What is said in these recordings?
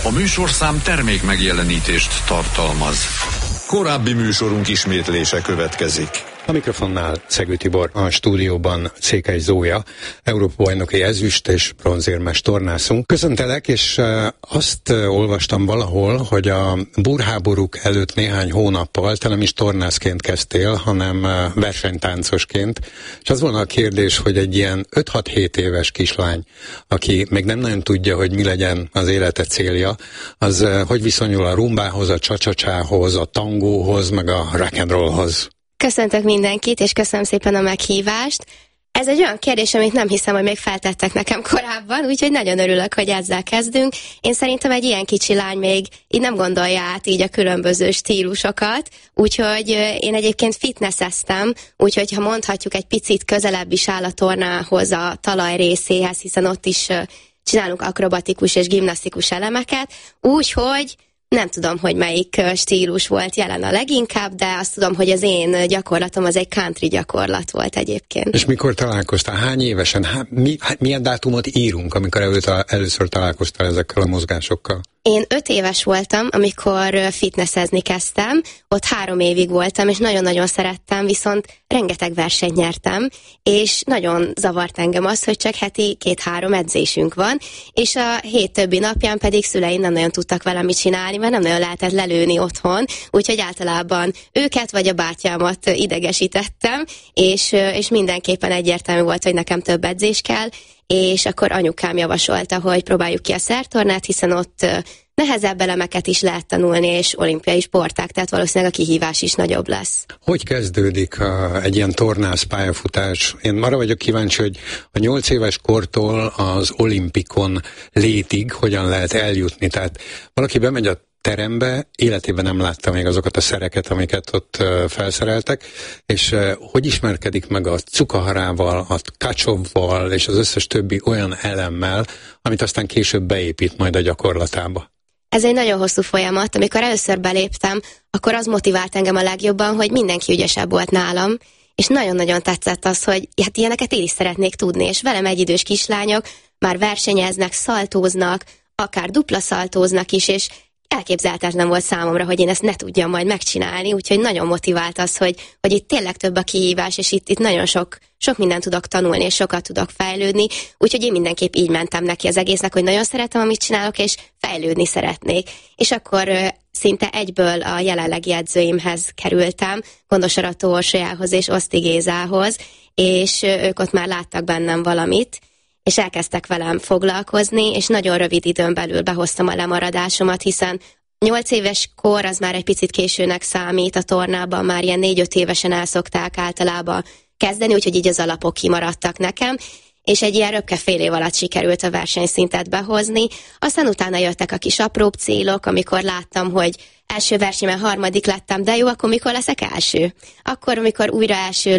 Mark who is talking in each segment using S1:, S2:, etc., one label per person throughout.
S1: A műsorszám termék megjelenítést tartalmaz. Korábbi műsorunk ismétlése következik.
S2: A mikrofonnál Szegő Tibor, a stúdióban Székely Zója, Európa-bajnoki ezüst és bronzérmes tornászunk. Köszöntelek, és azt olvastam valahol, hogy a burháborúk előtt néhány hónappal te nem is tornászként kezdtél, hanem versenytáncosként. És az volna a kérdés, hogy egy ilyen 5-6-7 éves kislány, aki még nem nagyon tudja, hogy mi legyen az élete célja, az hogy viszonyul a rumbához, a csacsacsához, a tangóhoz, meg a rock'n'rollhoz?
S3: Köszöntök mindenkit, és köszönöm szépen a meghívást. Ez egy olyan kérdés, amit nem hiszem, hogy még feltettek nekem korábban, úgyhogy nagyon örülök, hogy ezzel kezdünk. Én szerintem egy ilyen kicsi lány még így nem gondolja át így a különböző stílusokat, úgyhogy én egyébként fitnesseztem, úgyhogy ha mondhatjuk, egy picit közelebb is áll a tornához, a talaj részéhez, hiszen ott is csinálunk akrobatikus és gimnasztikus elemeket, úgyhogy nem tudom, hogy melyik stílus volt jelen a leginkább, de azt tudom, hogy az én gyakorlatom az egy country gyakorlat volt egyébként. És
S2: mikor találkoztál? Hány évesen? Milyen dátumot írunk, amikor először találkoztál ezekkel a mozgásokkal?
S3: Én 5 éves voltam, amikor fitnessezni kezdtem, ott 3 évig voltam, és nagyon-nagyon szerettem, viszont rengeteg versenyt nyertem, és nagyon zavart engem az, hogy csak heti 2-3 edzésünk van, és a hét többi napján pedig szüleim nem nagyon tudtak velem mit csinálni, mert nem nagyon lehetett lelőni otthon, úgyhogy általában őket vagy a bátyámat idegesítettem, és mindenképpen egyértelmű volt, hogy nekem több edzés kell, és akkor anyukám javasolta, hogy próbáljuk ki a szertornát, hiszen ott nehezebb elemeket is lehet tanulni, és olimpiai sportág, tehát valószínűleg a kihívás is nagyobb lesz.
S2: Hogy kezdődik egy ilyen tornász pályafutás? Én arra vagyok kíváncsi, hogy a 8 éves kortól az olimpikon létig hogyan lehet eljutni. Tehát valaki bemegy a terembe, életében nem látta még azokat a szereket, amiket ott felszereltek, és hogy ismerkedik meg a cukaharával, a kacsovval és az összes többi olyan elemmel, amit aztán később beépít majd a gyakorlatába?
S3: Ez egy nagyon hosszú folyamat. Amikor először beléptem, akkor az motivált engem a legjobban, hogy mindenki ügyesebb volt nálam, és nagyon-nagyon tetszett az, hogy hát ilyeneket én is szeretnék tudni, és velem egyidős kislányok már versenyeznek, szaltóznak, akár dupla szaltóznak is, és elképzelhetetlen volt számomra, hogy én ezt ne tudjam majd megcsinálni, úgyhogy nagyon motivált az, hogy itt tényleg több a kihívás, és itt nagyon sok mindent tudok tanulni, és sokat tudok fejlődni, úgyhogy én mindenképp így mentem neki az egésznek, hogy nagyon szeretem, amit csinálok, és fejlődni szeretnék. És akkor szinte egyből a jelenlegi edzőimhez kerültem, Gondos Arató Orsolyához és Oszti Gézához, és ők ott már láttak bennem valamit, és elkezdtek velem foglalkozni, és nagyon rövid időn belül behoztam a lemaradásomat, hiszen 8 éves kor az már egy picit későnek számít a tornában, már ilyen 4-5 évesen el szokták általában kezdeni, úgyhogy így az alapok kimaradtak nekem, és egy ilyen röpke fél év alatt sikerült a versenyszintet behozni. Aztán utána jöttek a kis apróbb célok, amikor láttam, hogy első versenyen 3. lettem, de jó, akkor mikor leszek első? Akkor, amikor újra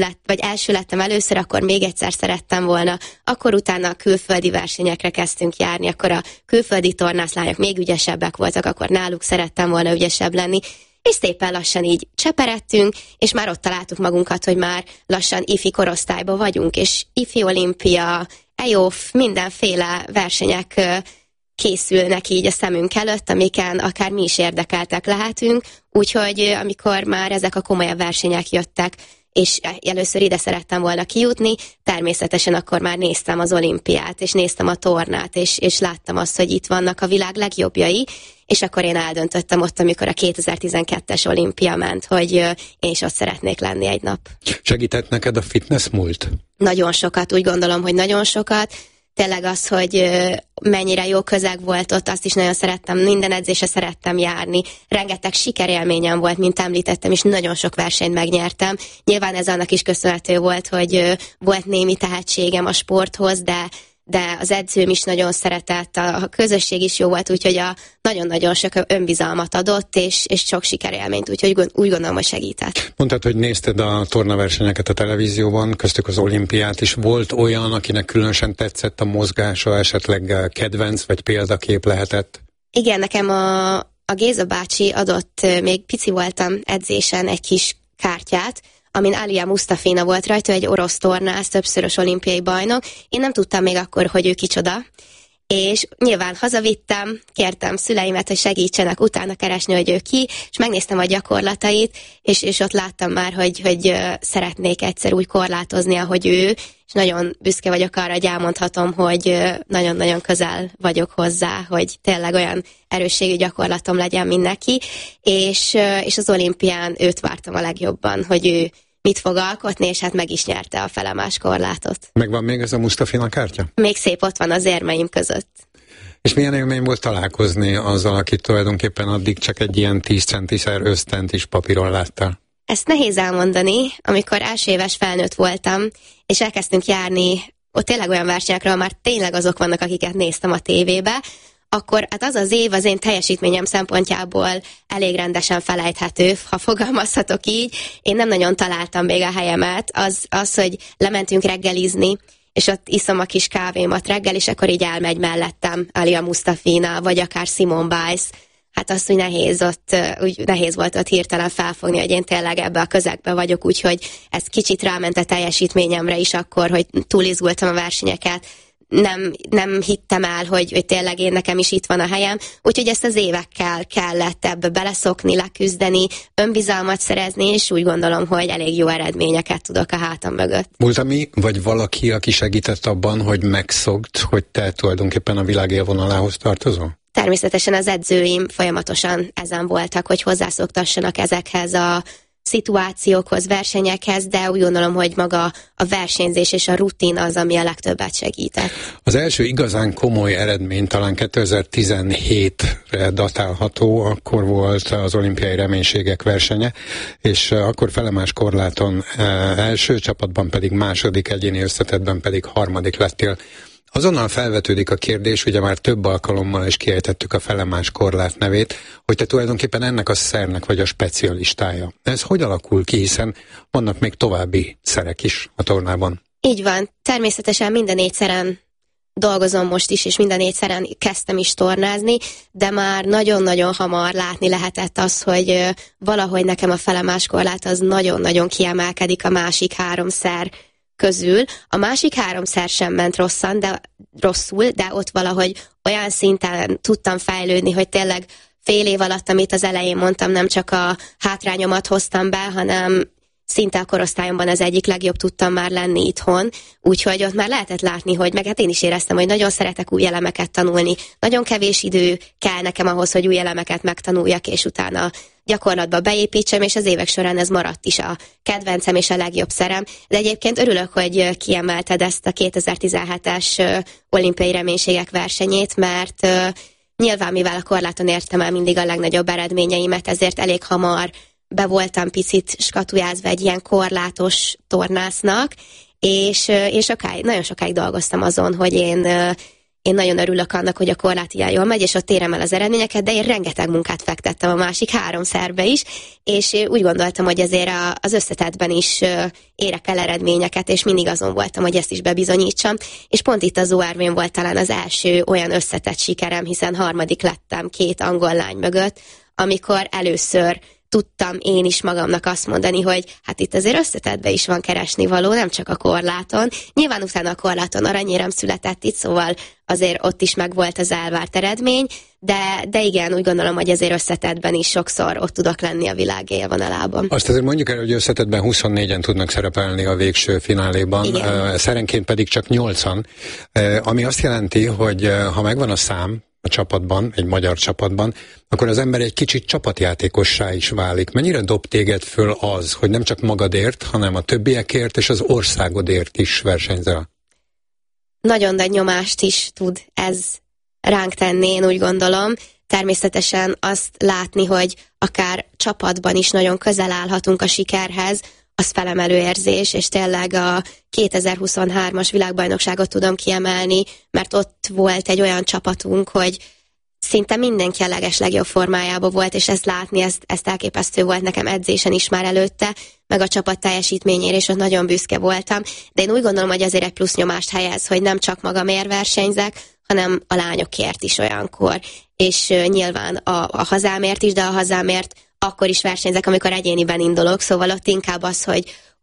S3: első lettem először, akkor még egyszer szerettem volna. Akkor utána a külföldi versenyekre kezdtünk járni, akkor a külföldi tornászlányok még ügyesebbek voltak, akkor náluk szerettem volna ügyesebb lenni. És szépen lassan így cseperedtünk, és már ott találtuk magunkat, hogy már lassan ifi korosztályban vagyunk, és ifi olimpia, EOF, mindenféle versenyek készülnek így a szemünk előtt, amiken akár mi is érdekeltek lehetünk, úgyhogy amikor már ezek a komolyabb versenyek jöttek, és először ide szerettem volna kijutni, természetesen akkor már néztem az olimpiát, és néztem a tornát, és láttam azt, hogy itt vannak a világ legjobbjai, és akkor én eldöntöttem ott, amikor a 2012-es olimpia ment, hogy én is ott szeretnék lenni egy nap.
S2: Segített neked a fitness múlt?
S3: Nagyon sokat, úgy gondolom, hogy nagyon sokat. Tényleg az, hogy mennyire jó közeg volt ott, azt is nagyon szerettem, minden edzésre szerettem járni. Rengeteg sikerélményem volt, mint említettem, és nagyon sok versenyt megnyertem. Nyilván ez annak is köszönhető volt, hogy volt némi tehetségem a sporthoz, de az edzőm is nagyon szeretett, a közösség is jó volt, úgyhogy nagyon-nagyon sok önbizalmat adott, és sok sikerélményt, úgyhogy úgy gondolom, hogy segített.
S2: Mondtad, hogy nézted a tornaversenyeket a televízióban, köztük az olimpiát is. Volt olyan, akinek különösen tetszett a mozgása, esetleg kedvenc vagy példakép lehetett?
S3: Igen, nekem a Géza bácsi adott, még pici voltam edzésen, egy kis kártyát, amin Alia Mustafina volt rajta, egy orosz tornász, többszörös olimpiai bajnok. Én nem tudtam még akkor, hogy ő kicsoda, és nyilván hazavittem, kértem szüleimet, hogy segítsenek utána keresni, hogy ő ki, és megnéztem a gyakorlatait, és ott láttam már, hogy szeretnék egyszer úgy korlátozni, ahogy ő, és nagyon büszke vagyok arra, hogy elmondhatom, hogy nagyon-nagyon közel vagyok hozzá, hogy tényleg olyan erősségű gyakorlatom legyen, mint neki, és az olimpián őt vártam a legjobban, hogy ő mit fog alkotni, és hát meg is nyerte a felemás korlátot.
S2: Megvan még ez a Mustafina kártya?
S3: Még szép, ott van az érmeim között.
S2: És milyen élmény volt találkozni azzal, akit tulajdonképpen addig csak egy ilyen 10 centiszer ösztent is papíron láttál?
S3: Ezt nehéz elmondani, amikor első éves felnőtt voltam, és elkezdtünk járni ott tényleg olyan versenyekről, már tényleg azok vannak, akiket néztem a tévébe, akkor hát az az év az én teljesítményem szempontjából elég rendesen felejthető, ha fogalmazhatok így. Én nem nagyon találtam még a helyemet. Az, hogy lementünk reggelizni, és ott iszom a kis kávémat reggel, és akkor így elmegy mellettem Alia Mustafina, vagy akár Simone Biles. Hát az, hogy úgy nehéz volt ott hirtelen felfogni, hogy én tényleg ebbe a közegbe vagyok, úgyhogy ez kicsit ráment a teljesítményemre is akkor, hogy túlizgultam a versenyeket, nem hittem el, hogy tényleg nekem is itt van a helyem, úgyhogy ezt az évekkel kellett ebbe beleszokni, leküzdeni, önbizalmat szerezni, és úgy gondolom, hogy elég jó eredményeket tudok a hátam mögött.
S2: Volt vagy valaki, aki segített abban, hogy megszokd, hogy te tulajdonképpen a világ élvonalához tartozol?
S3: Természetesen az edzőim folyamatosan ezen voltak, hogy hozzászoktassanak ezekhez a szituációkhoz, versenyekhez, de úgy gondolom, hogy maga a versenyzés és a rutin az, ami a legtöbbet segített. Az
S2: első igazán komoly eredmény talán 2017-re datálható, akkor volt az olimpiai reménységek versenye, és akkor felemás korláton első csapatban pedig második, egyéni összetettben pedig harmadik lettél. Azonnal felvetődik a kérdés, ugye már több alkalommal is kiejtettük a felemás korlát nevét, hogy te tulajdonképpen ennek a szernek vagy a specialistája. Ez hogy alakul ki, hiszen vannak még további szerek is a tornában? Így van. Természetesen minden 4 szeren dolgozom most is, és minden 4 szeren kezdtem is tornázni, de már nagyon-nagyon hamar látni lehetett az, hogy valahogy nekem a felemás korlát az nagyon-nagyon kiemelkedik a másik 3 szer közül. A másik 3 szer sem ment rosszul, de ott valahogy olyan szinten tudtam fejlődni, hogy tényleg fél év alatt, amit az elején mondtam, nem csak a hátrányomat hoztam be, hanem szinte a korosztályomban az egyik legjobb tudtam már lenni itthon, úgyhogy ott már lehetett látni, hogy meg hát én is éreztem, hogy nagyon szeretek új elemeket tanulni. Nagyon kevés idő kell nekem ahhoz, hogy új elemeket megtanuljak, és utána gyakorlatba beépítsem, és az évek során ez maradt is a kedvencem és a legjobb szerem. De egyébként örülök, hogy kiemelted ezt a 2017-es olimpiai reménységek versenyét, mert nyilván mivel a korláton értem el mindig a legnagyobb eredményeimet, ezért elég hamar be voltam picit skatujázva egy ilyen korlátos tornásznak, és nagyon sokáig dolgoztam azon, hogy én nagyon örülök annak, hogy a korlát ilyen jól megy, és ott érem el az eredményeket, de én rengeteg munkát fektettem a másik 3 szerbe is, és úgy gondoltam, hogy azért az összetettben is érek el eredményeket, és mindig azon voltam, hogy ezt is bebizonyítsam, és pont itt az ORV-n volt talán az első olyan összetett sikerem, hiszen 3. lettem 2 angol lány mögött, amikor először tudtam én is magamnak azt mondani, hogy hát itt azért összetettbe is van keresnivaló, nem csak a korláton. Nyilván utána a korláton aranyérem született itt, szóval azért ott is megvolt az elvárt eredmény, de igen, úgy gondolom, hogy azért összetettben is sokszor ott tudok lenni a világ élvonalában. Azt azért mondjuk el, hogy összetettben 24-en tudnak szerepelni a végső fináléban, szerenként pedig csak 8-an, ami azt jelenti, hogy ha megvan a szám, a csapatban, egy magyar csapatban, akkor az ember egy kicsit csapatjátékossá is válik. Mennyire dob téged föl az, hogy nem csak magadért, hanem a többiekért és az országodért is versenyzel? Nagyon nagy nyomást is tud ez ránk tenni, én úgy gondolom. Természetesen azt látni, hogy akár csapatban is nagyon közel állhatunk a sikerhez, az felemelő érzés, és tényleg a 2023-as világbajnokságot tudom kiemelni, mert ott volt egy olyan csapatunk, hogy szinte mindenki a legeslegjobb formájában volt, és ezt látni, ezt elképesztő volt nekem edzésen is már előtte, meg a csapat teljesítményére, és ott nagyon büszke voltam. De én úgy gondolom, hogy azért egy plusz nyomást helyez, hogy nem csak magamért versenyzek, hanem a lányokért is olyankor. És nyilván a hazámért is, de a hazámért akkor is versenyzek, amikor egyéniben indulok, szóval ott inkább az, hogy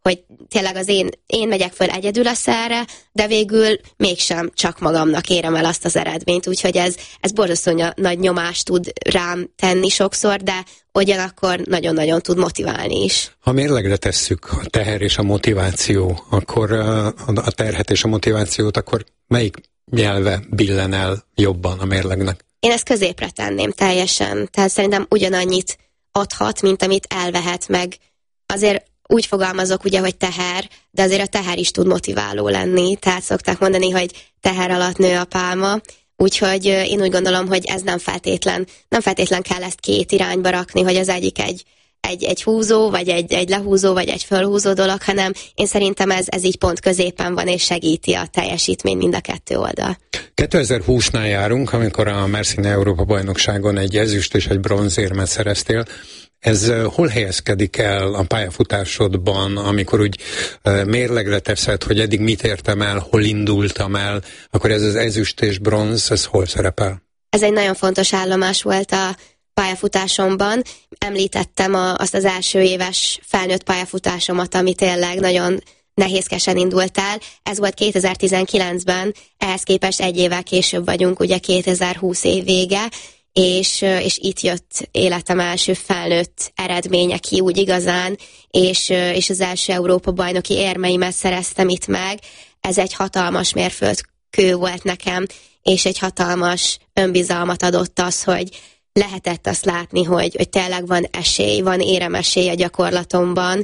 S3: hogy tényleg én megyek föl egyedül a szerre, de végül mégsem csak magamnak érem el azt az eredményt, úgyhogy ez borzasztó nagy nyomást tud rám tenni sokszor, de ugyanakkor nagyon-nagyon tud motiválni is.
S2: Ha mérlegre tesszük a teher és a motiváció, akkor a terhet és a motivációt, akkor melyik nyelve billen el jobban a mérlegnek?
S3: Én ezt középre tenném teljesen, tehát szerintem ugyanannyit adhat, mint amit elvehet meg. Azért úgy fogalmazok ugye, hogy teher, de azért a teher is tud motiváló lenni, tehát szokták mondani, hogy teher alatt nő a pálma, úgyhogy én úgy gondolom, hogy ez nem feltétlen kell ezt két irányba rakni, hogy az egyik egy húzó, vagy egy lehúzó, vagy egy fölhúzó dolog, hanem én szerintem ez így pont középen van, és segíti a teljesítmény mind a kettő oldal.
S2: 2020-nál járunk, amikor a Mersin Európa-bajnokságon egy ezüst és egy bronzérmet szereztél. Ez hol helyezkedik el a pályafutásodban, amikor úgy mérlegre teszed, hogy eddig mit értem el, hol indultam el, akkor ez az ezüst és bronz, ez hol szerepel? Ez
S3: egy nagyon fontos állomás volt a pályafutásomban. Említettem azt az első éves felnőtt pályafutásomat, ami tényleg nagyon nehézkesen indult el. Ez volt 2019-ben, ehhez képest egy évvel később vagyunk, ugye 2020 év vége, és itt jött életem első felnőtt eredménye ki úgy igazán, és az első Európa-bajnoki érmeimet szereztem itt meg. Ez egy hatalmas mérföldkő volt nekem, és egy hatalmas önbizalmat adott az, hogy lehetett azt látni, hogy tényleg van esély, van éremesély a gyakorlatomban,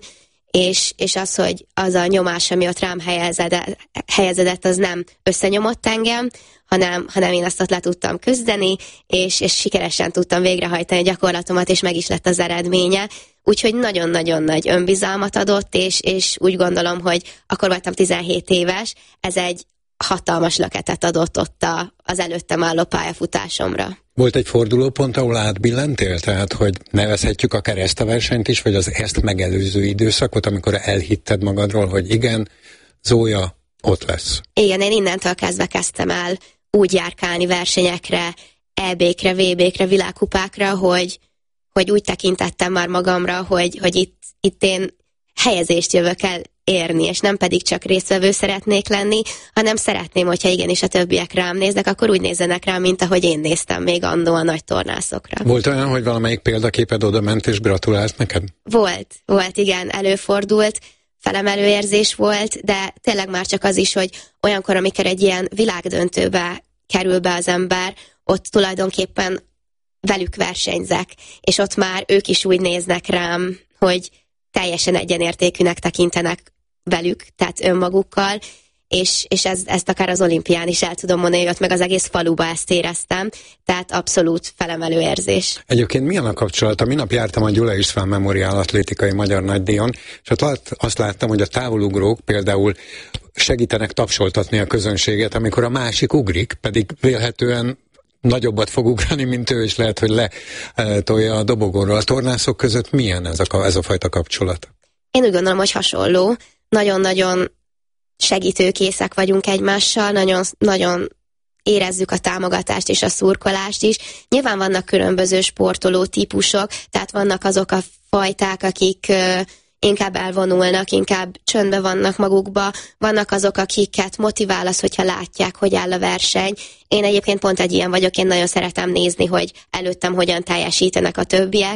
S3: és az, hogy az a nyomás, ami ott rám helyezedett, az nem összenyomott engem, hanem én azt ott le tudtam küzdeni, és sikeresen tudtam végrehajtani a gyakorlatomat, és meg is lett az eredménye. Úgyhogy nagyon-nagyon nagy önbizalmat adott, és úgy gondolom, hogy akkor voltam 17 éves, ez egy hatalmas löketet adott ott az előttem álló pályafutásomra.
S2: Volt egy fordulópont, ahol átbillentél? Tehát, hogy nevezhetjük akár ezt a versenyt is, vagy az ezt megelőző időszakot, amikor elhitted magadról, hogy igen, Zója ott lesz.
S3: Igen, én innentől kezdve kezdtem el úgy járkálni versenyekre, EB-kre, VB-kre, világkupákra, hogy úgy tekintettem már magamra, hogy itt én helyezést jövök el érni, és nem pedig csak résztvevő szeretnék lenni, hanem szeretném, hogyha igenis a többiek rám néznek, akkor úgy nézzenek rám, mint ahogy én néztem még annó a nagy tornászokra.
S2: Volt olyan, hogy valamelyik példaképed oda ment és gratulált neked?
S3: Volt, igen, előfordult, felemelő érzés volt, de tényleg már csak az is, hogy olyankor, amikor egy ilyen világdöntőbe kerül be az ember, ott tulajdonképpen velük versenyzek, és ott már ők is úgy néznek rám, hogy teljesen egyenértékűnek tekintenek velük, tehát önmagukkal, és ezt akár az olimpián is el tudom mondani, hogy ott meg az egész faluba ezt éreztem, tehát abszolút felemelő érzés.
S2: Egyébként milyen a kapcsolata? Minap jártam a Gyula István Memoriál Atlétikai Magyar Nagydíjon, és ott azt láttam, hogy a távolugrók például segítenek tapsoltatni a közönséget, amikor a másik ugrik, pedig vélhetően nagyobbat fog ugrani, mint ő, és lehet, hogy letolja a dobogóról. A tornászok között milyen ez a fajta kapcsolat?
S3: Én úgy gondolom, hogy hasonló. Nagyon-nagyon segítőkészek vagyunk egymással, nagyon érezzük a támogatást és a szurkolást is. Nyilván vannak különböző sportoló típusok, tehát vannak azok a fajták, akik inkább elvonulnak, inkább csöndbe vannak magukba, vannak azok, akiket motivál az, hogyha látják, hogy áll a verseny. Én egyébként pont egy ilyen vagyok, én nagyon szeretem nézni, hogy előttem hogyan teljesítenek a többiek,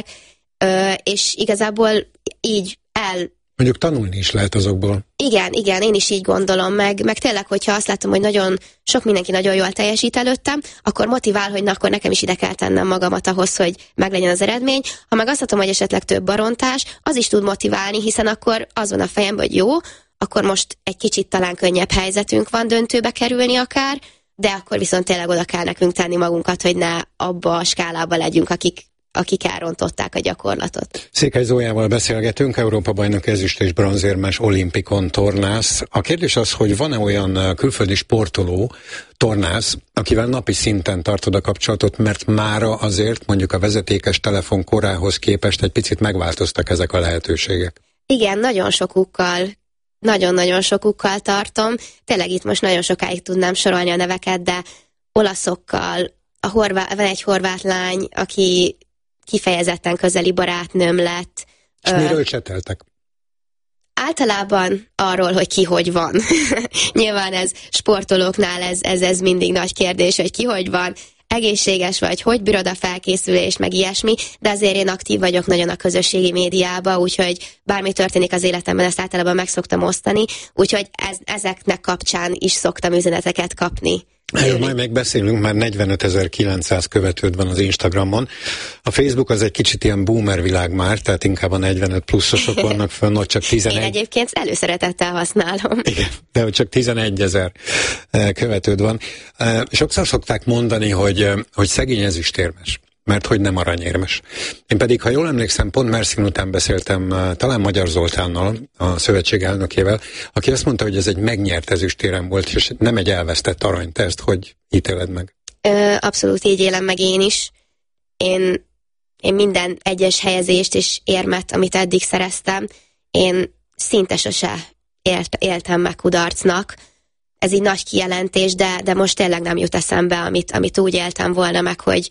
S3: és igazából így
S2: Mondjuk tanulni is lehet azokból.
S3: Igen, én is így gondolom, meg tényleg, hogyha azt látom, hogy nagyon sok mindenki nagyon jól teljesít előttem, akkor motivál, hogy akkor nekem is ide kell tennem magamat ahhoz, hogy meglegyen az eredmény. Ha meg azt látom, hogy esetleg több barontás, az is tud motiválni, hiszen akkor az van a fejemben, hogy jó, akkor most egy kicsit talán könnyebb helyzetünk van döntőbe kerülni akár, de akkor viszont tényleg oda kell nekünk tenni magunkat, hogy ne abba a skálába legyünk, akik elrontották a gyakorlatot.
S2: Székely Zójával beszélgetünk, Európa-bajnok ezüst és bronzérmes olimpikon tornász. A kérdés az, hogy van-e olyan külföldi sportoló, tornász, akivel napi szinten tartod a kapcsolatot, mert mára azért mondjuk a vezetékes telefon korához képest egy picit megváltoztak ezek a lehetőségek.
S3: Igen, nagyon-nagyon sokukkal tartom. Tényleg itt most nagyon sokáig tudnám sorolni a neveket, de olaszokkal, van egy horvát lány, aki kifejezetten közeli barátnőm lett.
S2: És miről cseteltek?
S3: Általában arról, hogy ki hogy van. Nyilván ez sportolóknál ez mindig nagy kérdés, hogy ki hogy van, egészséges vagy, hogy bírod a felkészülést, meg ilyesmi, de azért én aktív vagyok nagyon a közösségi médiában, úgyhogy bármi történik az életemben, ezt általában meg szoktam osztani, úgyhogy ezeknek kapcsán is szoktam üzeneteket kapni.
S2: Erről majd megbeszélünk, már 45.900 követőd van az Instagramon. A Facebook az egy kicsit ilyen boomer világ már, tehát inkább a 45 pluszosok vannak fönn, ott csak 11.
S3: Én egyébként előszeretettel használom.
S2: Igen, de ott csak 11.000 követőd van. Sokszor szokták mondani, hogy szegény ezüstérmes, mert hogy nem aranyérmes. Én pedig, ha jól emlékszem, pont Merszin után beszéltem talán Magyar Zoltánnal, a szövetség elnökével, aki azt mondta, hogy ez egy megnyert ezüstérem volt, és nem egy elvesztett arany. Te ezt hogy ítéled meg?
S3: Abszolút így élem meg én is. Én minden egyes helyezést és érmet, amit eddig szereztem, én szinte sose éltem meg kudarcnak. Ez így nagy kijelentés, de most tényleg nem jut eszembe, amit úgy éltem volna meg, hogy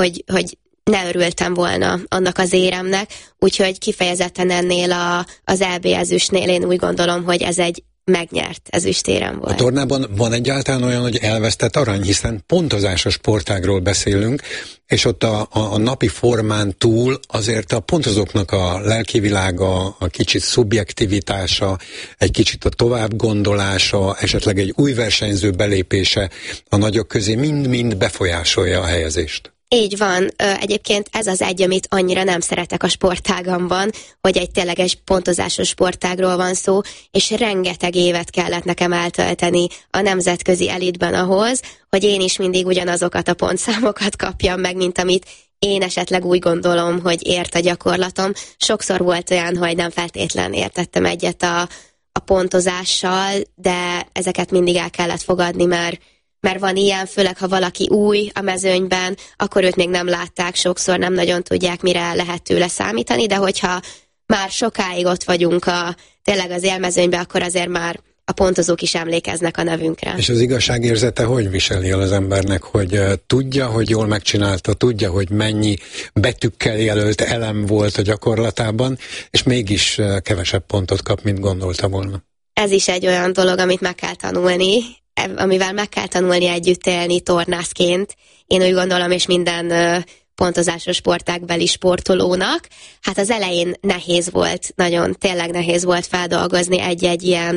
S3: ne örültem volna annak az éremnek, úgyhogy kifejezetten ennél az EB ezüstnél én úgy gondolom, hogy ez egy megnyert ezüstérem volt.
S2: A tornában van egyáltalán olyan, hogy elvesztett arany, hiszen pontozásos sportágról beszélünk, és ott a napi formán túl azért a pontozóknak a lelkivilága, a kicsit szubjektivitása, egy kicsit a továbbgondolása, esetleg egy új versenyző belépése a nagyok közé mind-mind befolyásolja a helyezést.
S3: Így van. Egyébként ez az egy, amit annyira nem szeretek a sportágamban, hogy egy tényleges pontozásos sportágról van szó, és rengeteg évet kellett nekem eltölteni a nemzetközi elitben ahhoz, hogy én is mindig ugyanazokat a pontszámokat kapjam meg, mint amit én esetleg úgy gondolom, hogy ért a gyakorlatom. Sokszor volt olyan, hogy nem feltétlen értettem egyet a pontozással, de ezeket mindig el kellett fogadni, mert van ilyen, főleg ha valaki új a mezőnyben, akkor őt még nem látták, sokszor nem nagyon tudják, mire lehet tőle számítani, de hogyha már sokáig ott vagyunk tényleg az élmezőnyben, akkor azért már a pontozók is emlékeznek a nevünkre.
S2: És az igazságérzete hogy viseli el az embernek, hogy tudja, hogy jól megcsinálta, tudja, hogy mennyi betűkkel jelölt elem volt a gyakorlatában, és mégis kevesebb pontot kap, mint gondolta volna.
S3: Ez is egy olyan dolog, amit meg kell tanulni, amivel meg kell tanulni együtt élni tornászként. Én úgy gondolom, és minden pontozásos sportágbeli sportolónak. Hát az elején nehéz volt, nagyon tényleg nehéz volt feldolgozni egy-egy ilyen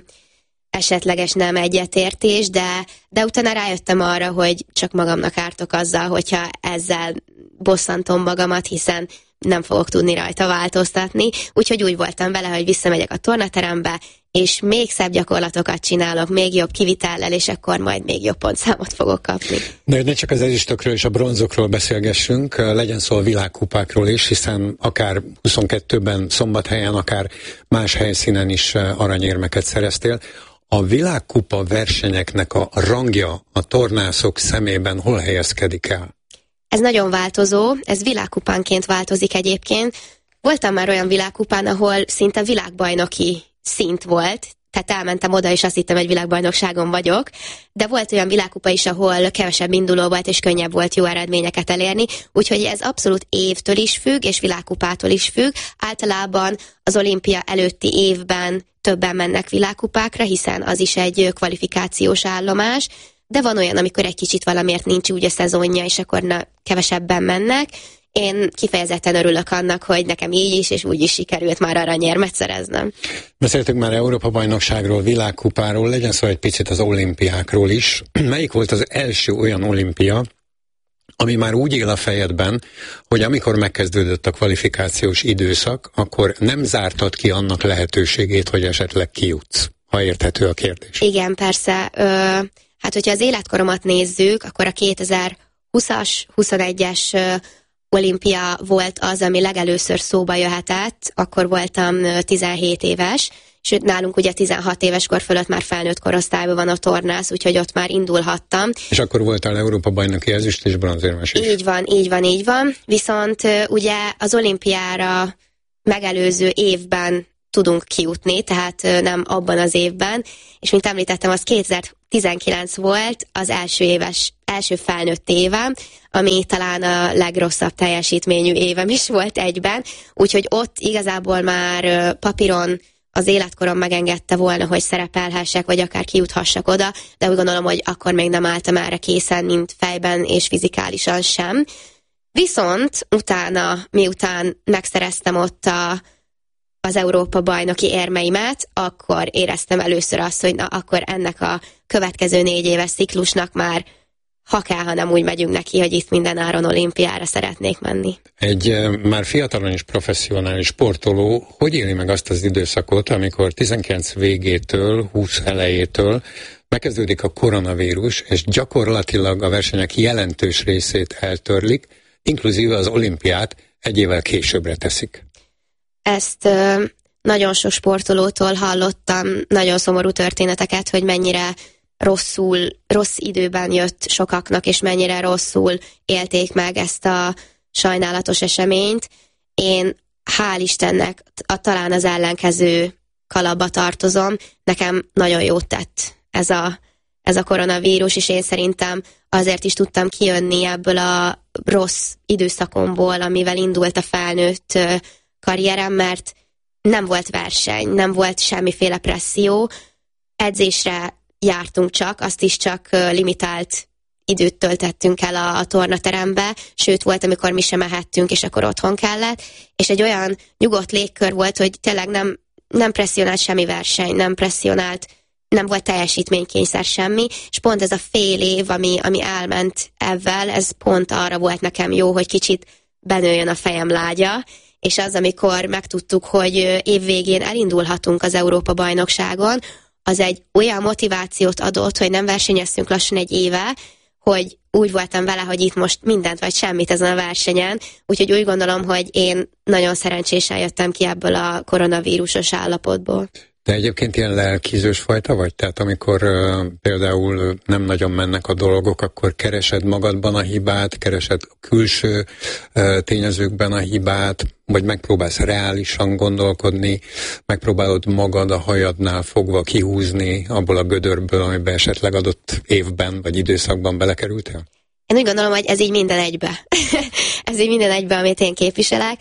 S3: esetleges nem egyetértés, de utána rájöttem arra, hogy csak magamnak ártok azzal, hogyha ezzel bosszantom magamat, hiszen nem fogok tudni rajta változtatni. Úgyhogy úgy voltam vele, hogy visszamegyek a tornaterembe, és még szebb gyakorlatokat csinálok, még jobb kivitellel, és akkor majd még jobb pontszámot fogok kapni.
S2: De ne csak az ezüstökről és a bronzokról beszélgessünk, legyen szó a világkupákról is, hiszen akár 22-ben Szombathelyen, akár más helyszínen is aranyérmeket szereztél. A világkupa versenyeknek a rangja a tornászok szemében hol helyezkedik el?
S3: Ez nagyon változó, ez világkupánként változik egyébként. Voltam már olyan világkupán, ahol szinte világbajnoki szint volt, tehát elmentem oda, és azt hittem, hogy világbajnokságon vagyok, de volt olyan világkupa is, ahol kevesebb induló volt, és könnyebb volt jó eredményeket elérni, úgyhogy ez abszolút évtől is függ, és világkupától is függ. Általában az olimpia előtti évben többen mennek világkupákra, hiszen az is egy kvalifikációs állomás, de van olyan, amikor egy kicsit valamiért nincs úgy a szezonja, és akkor kevesebben mennek. Én kifejezetten örülök annak, hogy nekem így is, és úgy is sikerült már aranyérmet szereznem.
S2: Beszéltünk már Európa-bajnokságról, világkupáról, legyen szó egy picit az olimpiákról is. Melyik volt az első olyan olimpia, ami már úgy él a fejedben, hogy amikor megkezdődött a kvalifikációs időszak, akkor nem zártad ki annak lehetőségét, hogy esetleg kijutsz, ha érthető a kérdés.
S3: Igen, persze. Hát, hogyha az életkoromat nézzük, akkor a 2020-as, 21-es olimpia volt az, ami legelőször szóba jöhetett, akkor voltam 17 éves, sőt nálunk ugye 16 éves kor fölött már felnőtt korosztályban van a tornász, úgyhogy ott már indulhattam.
S2: És akkor voltál Európa-bajnoki ezüst és bronzérmes is.
S3: Így van. Viszont ugye az olimpiára megelőző évben tudunk kijutni, tehát nem abban az évben, és mint említettem, az 2019 volt az első felnőtt évem, ami talán a legrosszabb teljesítményű évem is volt egyben, úgyhogy ott igazából már papíron az életkorom megengedte volna, hogy szerepelhessek, vagy akár kijuthassak oda, de úgy gondolom, hogy akkor még nem álltam erre készen, mint fejben és fizikálisan sem. Viszont utána, miután megszereztem ott az Európa-bajnoki érmeimet, akkor éreztem először azt, hogy na, akkor ennek a következő 4 éves ciklusnak már ha kell, ha nem úgy megyünk neki, hogy itt minden áron olimpiára szeretnék menni.
S2: Egy már fiatalon is professzionális sportoló hogy éli meg azt az időszakot, amikor 19 végétől, 20 elejétől megkezdődik a koronavírus, és gyakorlatilag a versenyek jelentős részét eltörlik, inkluzíve az olimpiát egy évvel későbbre teszik?
S3: Ezt nagyon sok sportolótól hallottam, nagyon szomorú történeteket, hogy mennyire rossz időben jött sokaknak, és mennyire rosszul élték meg ezt a sajnálatos eseményt. Én hál' Istennek talán az ellenkező kalapba tartozom. Nekem nagyon jót tett ez a koronavírus, és én szerintem azért is tudtam kijönni ebből a rossz időszakomból, amivel indult a felnőtt karrierem, mert nem volt verseny, nem volt semmiféle presszió, edzésre jártunk csak, azt is csak limitált időt töltettünk el a tornaterembe, sőt volt, amikor mi sem mehettünk, és akkor otthon kellett, és egy olyan nyugodt légkör volt, hogy tényleg nem presszionált semmi verseny, nem volt teljesítménykényszer semmi, és pont ez a fél év, ami elment ezzel, ez pont arra volt nekem jó, hogy kicsit benőjön a fejem lágya, és az, amikor megtudtuk, hogy évvégén elindulhatunk az Európa-bajnokságon, az egy olyan motivációt adott, hogy nem versenyeztünk lassan egy éve, hogy úgy voltam vele, hogy itt most mindent vagy semmit ezen a versenyen, úgyhogy úgy gondolom, hogy én nagyon szerencsésen jöttem ki ebből a koronavírusos állapotból.
S2: De egyébként ilyen lelkizős fajta vagy? Tehát amikor például nem nagyon mennek a dolgok, akkor keresed magadban a hibát, keresed külső tényezőkben a hibát, vagy megpróbálsz reálisan gondolkodni, megpróbálod magad a hajadnál fogva kihúzni abból a gödörből, amiben esetleg adott évben vagy időszakban belekerültél?
S3: Én úgy gondolom, hogy ez így minden egybe. Ez így minden egybe, amit én képviselek.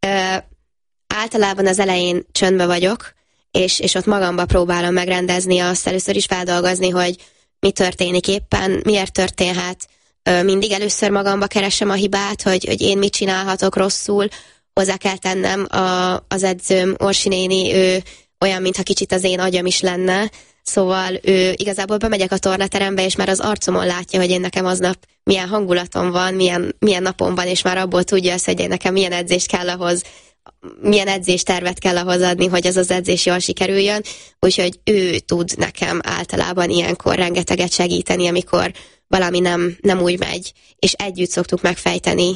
S3: Általában az elején csöndbe vagyok, és ott magamba próbálom megrendezni, azt először is feldolgozni, hogy mi történik éppen, miért történhet. Mindig először magamba keresem a hibát, hogy én mit csinálhatok rosszul. Hozzá kell tennem, az edzőm, Orsi néni, ő olyan, mintha kicsit az én agyam is lenne. Szóval ő igazából bemegyek a tornaterembe, és már az arcomon látja, hogy én nekem aznap milyen hangulatom van, milyen napom van, és már abból tudja azt, hogy én nekem milyen edzést kell ahhoz, milyen edzéstervet kell ahhoz adni, hogy az az edzés jól sikerüljön, úgyhogy ő tud nekem általában ilyenkor rengeteget segíteni, amikor valami nem úgy megy, és együtt szoktuk megfejteni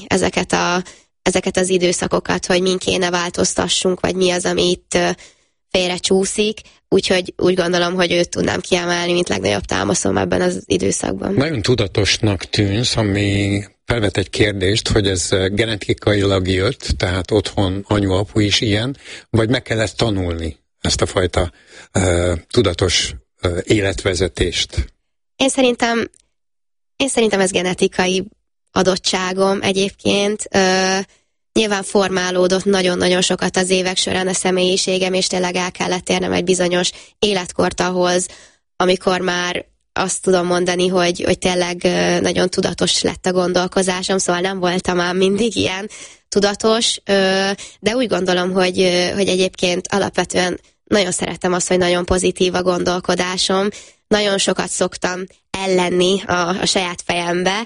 S3: ezeket az időszakokat, hogy min kéne változtassunk, vagy mi az, ami itt félre csúszik, úgyhogy úgy gondolom, hogy őt tudnám kiemelni, mint legnagyobb támaszom ebben az időszakban.
S2: Nagyon tudatosnak tűnsz, ami felvet egy kérdést, hogy ez genetikailag jött, tehát otthon anyu-apu is ilyen, vagy meg kellett tanulni ezt a fajta tudatos életvezetést? Én
S3: szerintem ez genetikai adottságom egyébként. Nyilván formálódott nagyon-nagyon sokat az évek során a személyiségem, és tényleg el kellett érnem egy bizonyos életkort ahhoz, amikor már azt tudom mondani, hogy tényleg nagyon tudatos lett a gondolkozásom, szóval nem voltam már mindig ilyen tudatos, de úgy gondolom, hogy egyébként alapvetően nagyon szeretem azt, hogy nagyon pozitív a gondolkodásom, nagyon sokat szoktam ellenni a saját fejembe,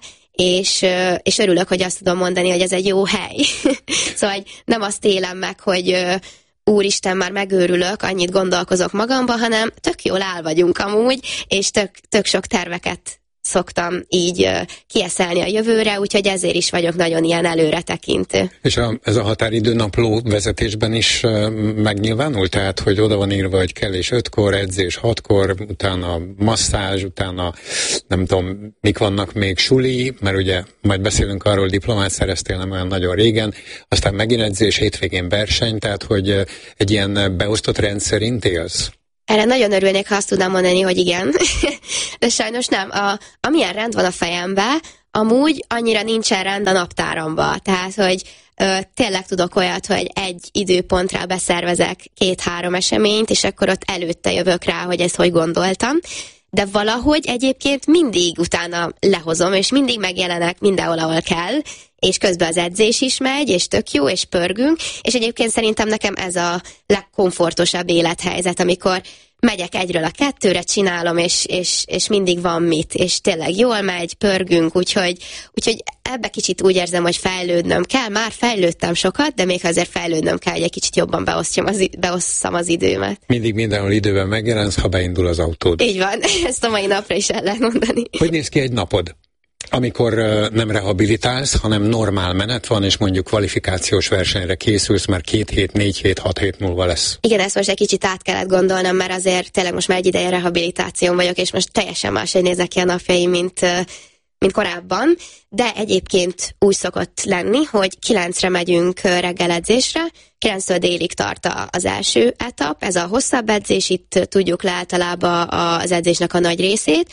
S3: és örülök, hogy azt tudom mondani, hogy ez egy jó hely. Szóval nem azt élem meg, hogy úristen, már megőrülök, annyit gondolkozok magamba, hanem tök jól áll vagyunk amúgy, és tök sok terveket szoktam így kieszelni a jövőre, úgyhogy ezért is vagyok nagyon ilyen előretekintő.
S2: És ez a határidő napló vezetésben is megnyilvánul? Tehát, hogy oda van írva, hogy kell és 5-kor, edzés 6-kor, utána masszázs, utána nem tudom, mik vannak még, suli, mert ugye majd beszélünk arról, diplomát szereztél nem olyan nagyon régen, aztán megint edzés, hétvégén verseny, tehát, hogy egy ilyen beosztott rendszerint élsz?
S3: Erre nagyon örülnék, ha azt tudnám mondani, hogy igen, de sajnos nem. Amilyen rend van a fejembe, amúgy annyira nincsen rend a naptáramba. Tehát, hogy Tényleg tudok olyat, hogy egy időpontra beszervezek 2-3 eseményt, és akkor ott előtte jövök rá, hogy ezt hogy gondoltam. De valahogy egyébként mindig utána lehozom, és mindig megjelenek mindenhol, ahol kell, és közben az edzés is megy, és tök jó, és pörgünk, és egyébként szerintem nekem ez a legkomfortosabb élethelyzet, amikor megyek egyről a kettőre, csinálom, és mindig van mit, és tényleg jól megy, pörgünk, úgyhogy ebbe kicsit úgy érzem, hogy fejlődnöm kell. Már fejlődtem sokat, de még azért fejlődnöm kell, hogy egy kicsit jobban beosszam az időmet.
S2: Mindig mindenhol időben megjelensz, ha beindul az autód.
S3: Így van, ezt a mai napra is el lehet mondani.
S2: Hogy néz ki egy napod? Amikor nem rehabilitálsz, hanem normál menet van, és mondjuk kvalifikációs versenyre készülsz, mert 2 hét, 4 hét, 6 hét múlva lesz.
S3: Igen, ezt most egy kicsit át kellett gondolnom, mert azért tényleg most már egy ideje rehabilitáción vagyok, és most teljesen máshogy néznek ki a napjaim, mint korábban, de egyébként úgy szokott lenni, hogy 9-re megyünk reggeledzésre, 9-től délig tart az első etap, ez a hosszabb edzés, itt tudjuk le általában az edzésnek a nagy részét,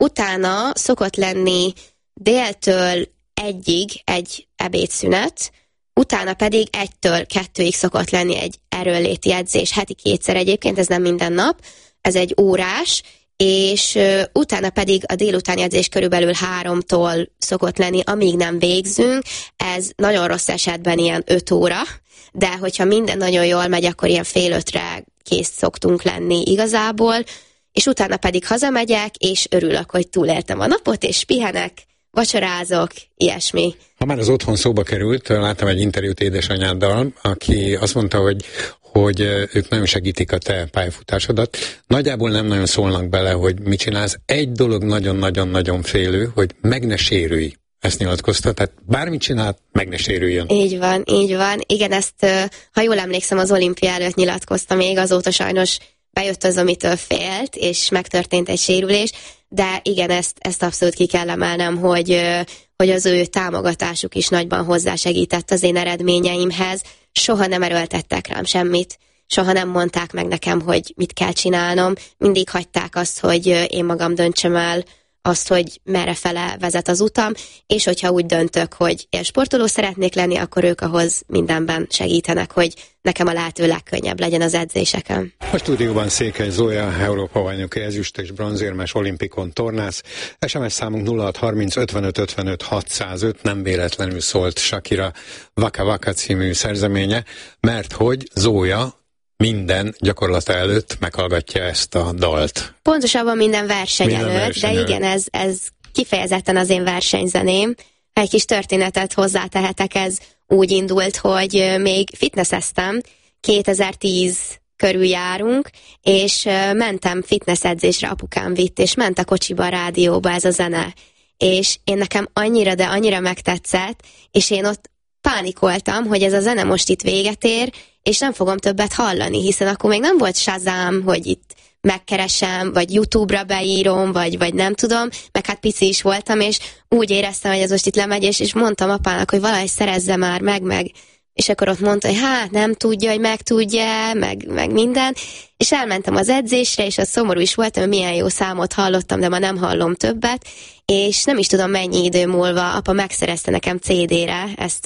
S3: utána szokott lenni déltől 1-ig egy ebédszünet, utána pedig 1-től 2-ig szokott lenni egy erőnléti edzés, heti 2-szer egyébként, ez nem minden nap, ez egy órás, és utána pedig a délutáni edzés körülbelül 3-tól szokott lenni, amíg nem végzünk, ez nagyon rossz esetben ilyen 5 óra, de hogyha minden nagyon jól megy, akkor ilyen 4:30-re kész szoktunk lenni igazából, és utána pedig hazamegyek, és örülök, hogy túléltem a napot, és pihenek, vacsorázok, ilyesmi.
S2: Ha már az otthon szóba került, láttam egy interjút édesanyáddal, aki azt mondta, hogy ők nagyon segítik a te pályafutásodat. Nagyjából nem nagyon szólnak bele, hogy mit csinálsz. Egy dolog nagyon-nagyon-nagyon félő, hogy meg ne sérülj. Ezt nyilatkozta, tehát bármit csinál, meg ne sérüljön.
S3: Így van, így van. Igen, ezt, ha jól emlékszem, az olimpia előtt nyilatkozta még, azóta sajnos bejött az, amitől félt, és megtörtént egy sérülés, de igen, ezt abszolút ki kell emelnem, hogy az ő támogatásuk is nagyban hozzásegített az én eredményeimhez. Soha nem erőltettek rám semmit, soha nem mondták meg nekem, hogy mit kell csinálnom, mindig hagyták azt, hogy én magam döntsem el azt, hogy merre fele vezet az utam, és hogyha úgy döntök, hogy én sportoló szeretnék lenni, akkor ők ahhoz mindenben segítenek, hogy nekem a lehető legkönnyebb legyen az edzéseken.
S2: A stúdióban Székely Zója, Európa-bajnoki ezüst és bronzérmes, olimpikon tornász. SMS számunk 0630 55 55 605, nem véletlenül szólt Shakira Waka Waka című szerzeménye, mert hogy Zója minden gyakorlata előtt meghallgatja ezt a dalt.
S3: Pontosabban minden verseny előtt, de igen, ez kifejezetten az én versenyzeném. Egy kis történetet hozzátehetek, ez úgy indult, hogy még fitnesszeztem, 2010 körül járunk, és mentem fitnessedzésre, apukám vitt, és ment a kocsiba, a rádióba ez a zene. És én nekem annyira, de annyira megtetszett, és én ott pánikoltam, hogy ez a zene most itt véget ér, és nem fogom többet hallani, hiszen akkor még nem volt Shazam, hogy itt megkeresem, vagy YouTube-ra beírom, vagy nem tudom, meg hát pici is voltam, és úgy éreztem, hogy ez most itt lemegy, és mondtam apának, hogy valahogy szerezze már meg, és akkor ott mondta, hogy hát nem tudja, hogy megtudja, meg minden, és elmentem az edzésre, és az szomorú is voltam, hogy milyen jó számot hallottam, de ma nem hallom többet, és nem is tudom mennyi idő múlva apa megszerezte nekem CD-re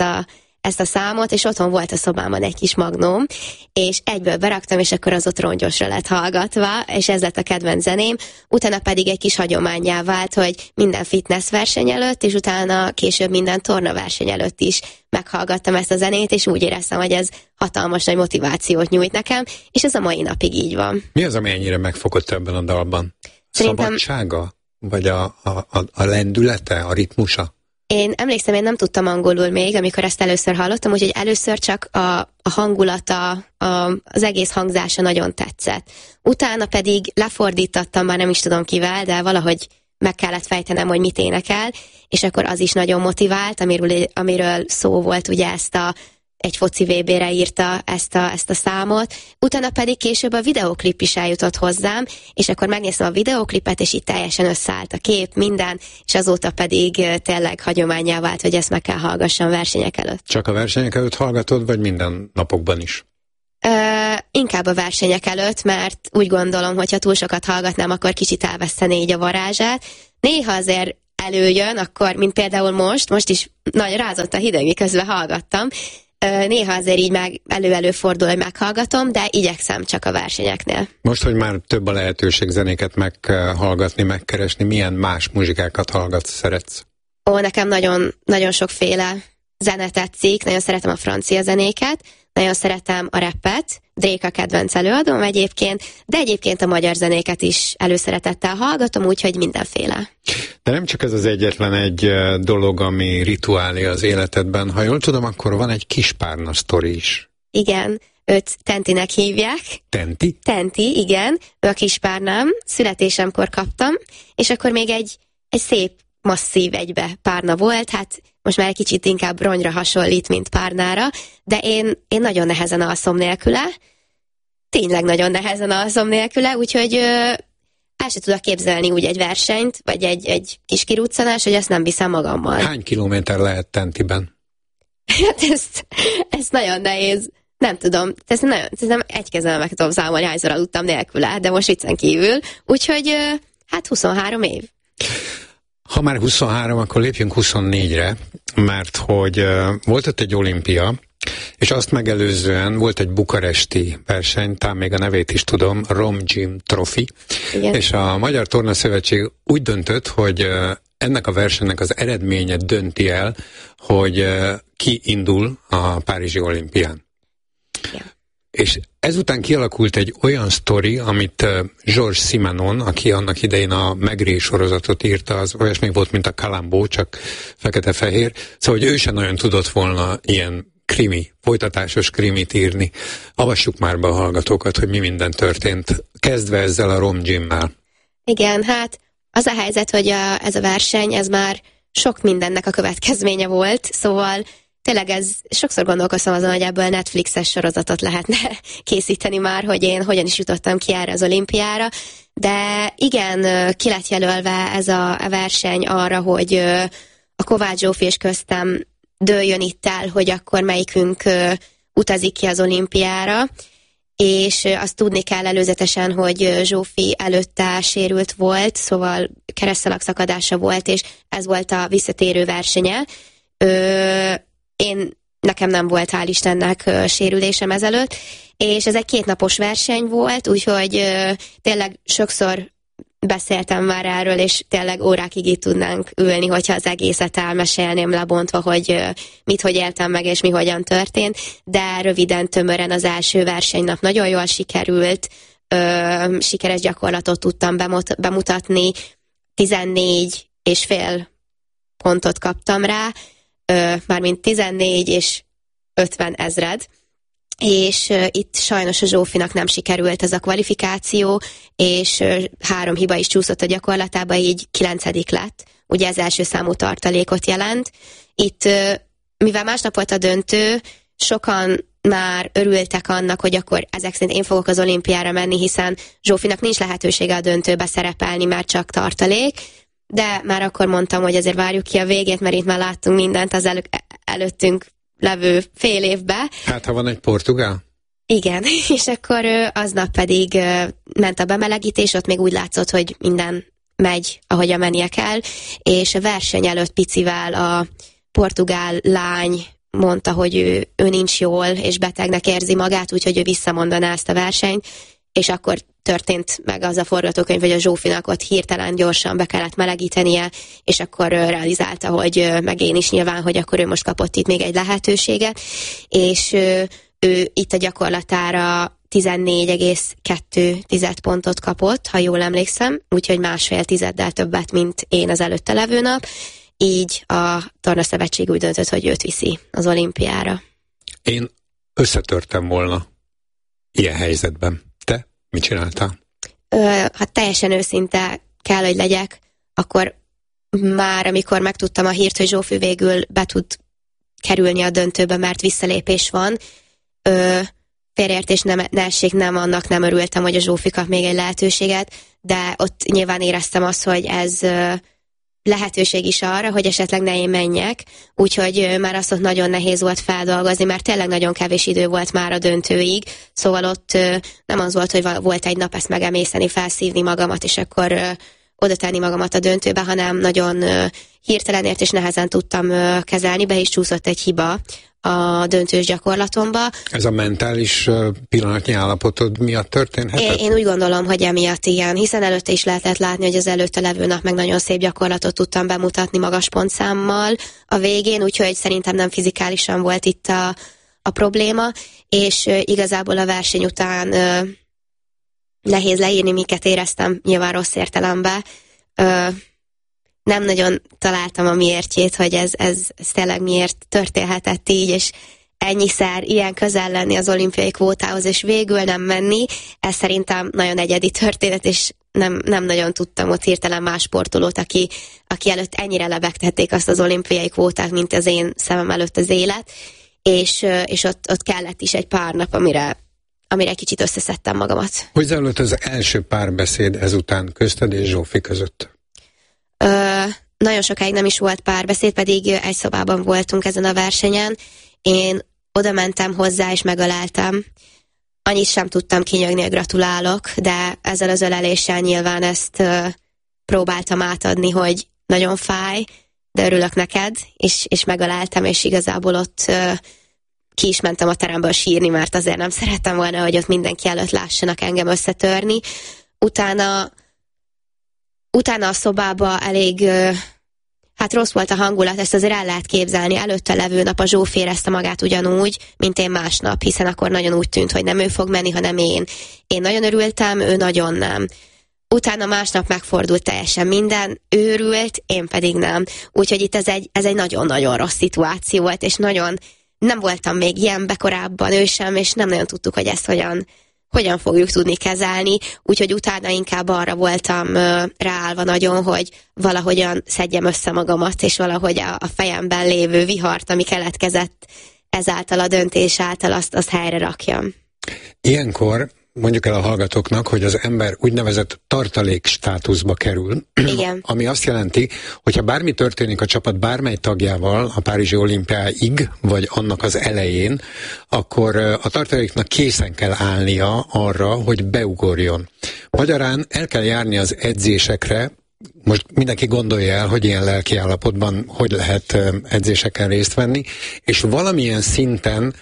S3: ezt a számot, és otthon volt a szobámban egy kis magnóm, és egyből beraktam, és akkor az ott rongyosra lett hallgatva, és ez lett a kedvenc zeném. Utána pedig egy kis hagyománnyá vált, hogy minden fitness verseny előtt, és utána később minden torna verseny előtt is meghallgattam ezt a zenét, és úgy éreztem, hogy ez hatalmas nagy motivációt nyújt nekem, és ez a mai napig így van.
S2: Mi az, ami ennyire megfogott ebben a dalban?
S3: Szerintem...
S2: Szabadsága? Vagy a lendülete, a ritmusa?
S3: Én emlékszem, én nem tudtam angolul még, amikor ezt először hallottam, úgyhogy először csak a hangulata, az egész hangzása nagyon tetszett. Utána pedig lefordítottam, már nem is tudom kivel, de valahogy meg kellett fejtenem, hogy mit énekel, és akkor az is nagyon motivált, amiről szó volt, ugye egy foci VB-re írta ezt a számot, utána pedig később a videóklip is eljutott hozzám, és akkor megnéztem a videóklipet, és itt teljesen összeállt a kép, minden, és azóta pedig tényleg hagyománnyá vált, hogy ezt meg kell hallgassam versenyek előtt.
S2: Csak a versenyek előtt hallgatod, vagy minden napokban is?
S3: Inkább a versenyek előtt, mert úgy gondolom, hogyha túl sokat hallgatnám, akkor kicsit elvesztené így a varázsát. Néha azért előjön, akkor, mint például most is nagy rázott a hideg, miközben hallgattam, Néha azért így elő-elő fordul, hogy meghallgatom, de igyekszem csak a versenyeknél.
S2: Most, hogy már több a lehetőség zenéket meghallgatni, megkeresni, milyen más muzsikákat hallgatsz, szeretsz?
S3: Nekem nagyon, nagyon sokféle zene tetszik, nagyon szeretem a francia zenéket, nagyon szeretem a rappet, Drake a kedvenc előadóm egyébként, de egyébként a magyar zenéket is előszeretettel hallgatom, úgyhogy mindenféle.
S2: De nem csak ez az egyetlen egy dolog, ami rituálé az életedben. Ha jól tudom, akkor van egy kispárna sztori is.
S3: Igen, őt Tentinek hívják.
S2: Tenti?
S3: Tenti, igen. Ő a kispárnám, születésemkor kaptam, és akkor még egy szép, masszív egybe párna volt, hát most már egy kicsit inkább ronyra hasonlít, mint párnára, de én nagyon nehezen alszom nélküle, tényleg nagyon nehezen alszom nélküle, úgyhogy el sem tudok képzelni úgy egy versenyt, vagy egy kis kiruccanás, hogy ezt nem viszem magammal.
S2: Hány kilométer lehet Tentiben?
S3: Hát ez nagyon nehéz. Nem tudom, nem egy kezemben meg tudom számolni, hányszor aludtam nélküle, de most viccen kívül, úgyhogy hát 23 év.
S2: Ha már 23, akkor lépjünk 24-re, mert hogy volt ott egy olimpia, és azt megelőzően volt egy bukaresti verseny, talán még a nevét is tudom, Rom Gym Trophy, igen. És a Magyar Tornaszövetség úgy döntött, hogy ennek a versenynek az eredménye dönti el, hogy ki indul a Párizsi olimpián. Igen. És ezután kialakult egy olyan sztori, amit Georges Simenon, aki annak idején a Maigret sorozatot írta, az olyasmi volt, mint a Columbo, csak fekete-fehér. Szóval, hogy ő sem nagyon tudott volna ilyen folytatásos krimit írni. Avassuk már be a hallgatókat, hogy mi minden történt, kezdve ezzel a Rom Gymmel.
S3: Igen, hát az a helyzet, hogy ez a verseny, ez már sok mindennek a következménye volt, szóval tényleg sokszor gondolkoztam azon, hogy ebből Netflixes sorozatot lehetne készíteni már, hogy én hogyan is jutottam ki erre az olimpiára, de igen, ki lett jelölve ez a verseny arra, hogy a Kovács Zsófi és köztem dőljön itt el, hogy akkor melyikünk utazik ki az olimpiára, és azt tudni kell előzetesen, hogy Zsófi előtte sérült volt, szóval keresztszalagszakadása volt, és ez volt a visszatérő versenye. Nekem nem volt, hál' Istennek, sérülésem ezelőtt, és ez egy 2 napos verseny volt, úgyhogy tényleg sokszor beszéltem már erről, és tényleg órákig itt tudnánk ülni, hogyha az egészet elmesélném lebontva, hogy mit, hogy éltem meg, és mi hogyan történt, de röviden, tömören az első versenynap nagyon jól sikerült, sikeres gyakorlatot tudtam bemutatni, 14,5 pontot kaptam rá, mármint 14 és 50 ezred, és itt sajnos a Zsófinak nem sikerült ez a kvalifikáció, és 3 hiba is csúszott a gyakorlatába, így 9. lett, ugye ez első számú tartalékot jelent. Itt, mivel másnap volt a döntő, sokan már örültek annak, hogy akkor ezek szerint én fogok az olimpiára menni, hiszen Zsófinak nincs lehetősége a döntőbe szerepelni, már csak tartalék, de már akkor mondtam, hogy azért várjuk ki a végét, mert itt már láttunk mindent az előttünk levő fél évbe.
S2: Hát, ha van egy portugál?
S3: Igen, és akkor aznap pedig ment a bemelegítés, ott még úgy látszott, hogy minden megy, ahogy mennie kell, és a verseny előtt picivel a portugál lány mondta, hogy ő nincs jól, és betegnek érzi magát, úgyhogy ő visszamondaná ezt a versenyt, és akkor történt meg az a forgatókönyv, hogy a Zsófinak ott hirtelen gyorsan be kellett melegítenie, és akkor realizálta, hogy meg én is nyilván, hogy akkor ő most kapott itt még egy lehetőséget, és ő itt a gyakorlatára 14,2 pontot kapott, ha jól emlékszem, úgyhogy 1,5 tizeddel többet, mint én az előtte levő nap, így a Tornaszövetség úgy döntött, hogy őt viszi az olimpiára.
S2: Én összetörtem volna ilyen helyzetben. Te mit csináltál?
S3: Ha teljesen őszinte kell, hogy legyek, akkor már amikor megtudtam a hírt, hogy Zsófi végül be tud kerülni a döntőbe, mert visszalépés van, félreértés ne essék, annak nem örültem, hogy a Zsófi kap még egy lehetőséget, de ott nyilván éreztem azt, hogy ez lehetőség is arra, hogy esetleg ne én menjek, úgyhogy már azt ott nagyon nehéz volt feldolgozni, mert tényleg nagyon kevés idő volt már a döntőig, szóval ott nem az volt, hogy volt egy nap ezt megemészeni, felszívni magamat, és akkor oda tenni magamat a döntőbe, hanem nagyon hirtelenért és nehezen tudtam kezelni, be is csúszott egy hiba a döntős gyakorlatomba.
S2: Ez a mentális pillanatnyi állapotod miatt történhetett?
S3: Én úgy gondolom, hogy emiatt igen, hiszen előtte is lehetett látni, hogy az előtte levő nap meg nagyon szép gyakorlatot tudtam bemutatni magas pontszámmal a végén, úgyhogy szerintem nem fizikálisan volt itt a probléma, és igazából a verseny után nehéz leírni, miket éreztem, nyilván rossz értelemben. Nem nagyon találtam a miértjét, hogy ez tényleg miért történhetett így, és ennyiszer ilyen közel lenni az olimpiai kvótához, és végül nem menni. Ez szerintem nagyon egyedi történet, és nem nagyon tudtam ott hirtelen más sportolót, aki előtt ennyire lebegtették azt az olimpiai kvótát, mint az én szemem előtt az élet, és ott kellett is egy pár nap, amire kicsit összeszedtem magamat.
S2: Hogy zajlott az első párbeszéd ezután közted és Zsófi között?
S3: Nagyon sokáig nem is volt párbeszéd, pedig egy szobában voltunk ezen a versenyen. Én oda mentem hozzá, és megöleltem. Annyit sem tudtam kinyögni, hogy gratulálok, de ezzel az öleléssel nyilván ezt próbáltam átadni, hogy nagyon fáj, de örülök neked, és megöleltem, és igazából ott ki is mentem a teremből sírni, mert azért nem szerettem volna, hogy ott mindenki előtt lássanak engem összetörni. Utána a szobába elég, rossz volt a hangulat, ezt azért el lehet képzelni. Előtte levő nap a Zsófi érezte magát ugyanúgy, mint én másnap, hiszen akkor nagyon úgy tűnt, hogy nem ő fog menni, hanem én. Én nagyon örültem, ő nagyon nem. Utána másnap megfordult teljesen minden, ő örült, én pedig nem. Úgyhogy itt ez egy nagyon-nagyon rossz szituáció volt, és nagyon nem voltam még ilyenbe korábban, ő sem, és nem nagyon tudtuk, hogy ezt hogyan fogjuk tudni kezelni, úgyhogy utána inkább arra voltam ráállva nagyon, hogy valahogyan szedjem össze magamat, és valahogy a fejemben lévő vihart, ami keletkezett ezáltal a döntés által, azt helyre rakjam.
S2: Ilyenkor mondjuk el a hallgatóknak, hogy az ember úgynevezett tartalék státuszba kerül,
S3: igen.
S2: Ami azt jelenti, hogyha bármi történik a csapat bármely tagjával a Párizsi olimpiáig, vagy annak az elején, akkor a tartaléknak készen kell állnia arra, hogy beugorjon. Magyarán el kell járni az edzésekre. Most mindenki gondolja el, hogy ilyen lelki állapotban hogy lehet edzéseken részt venni, és valamilyen szinten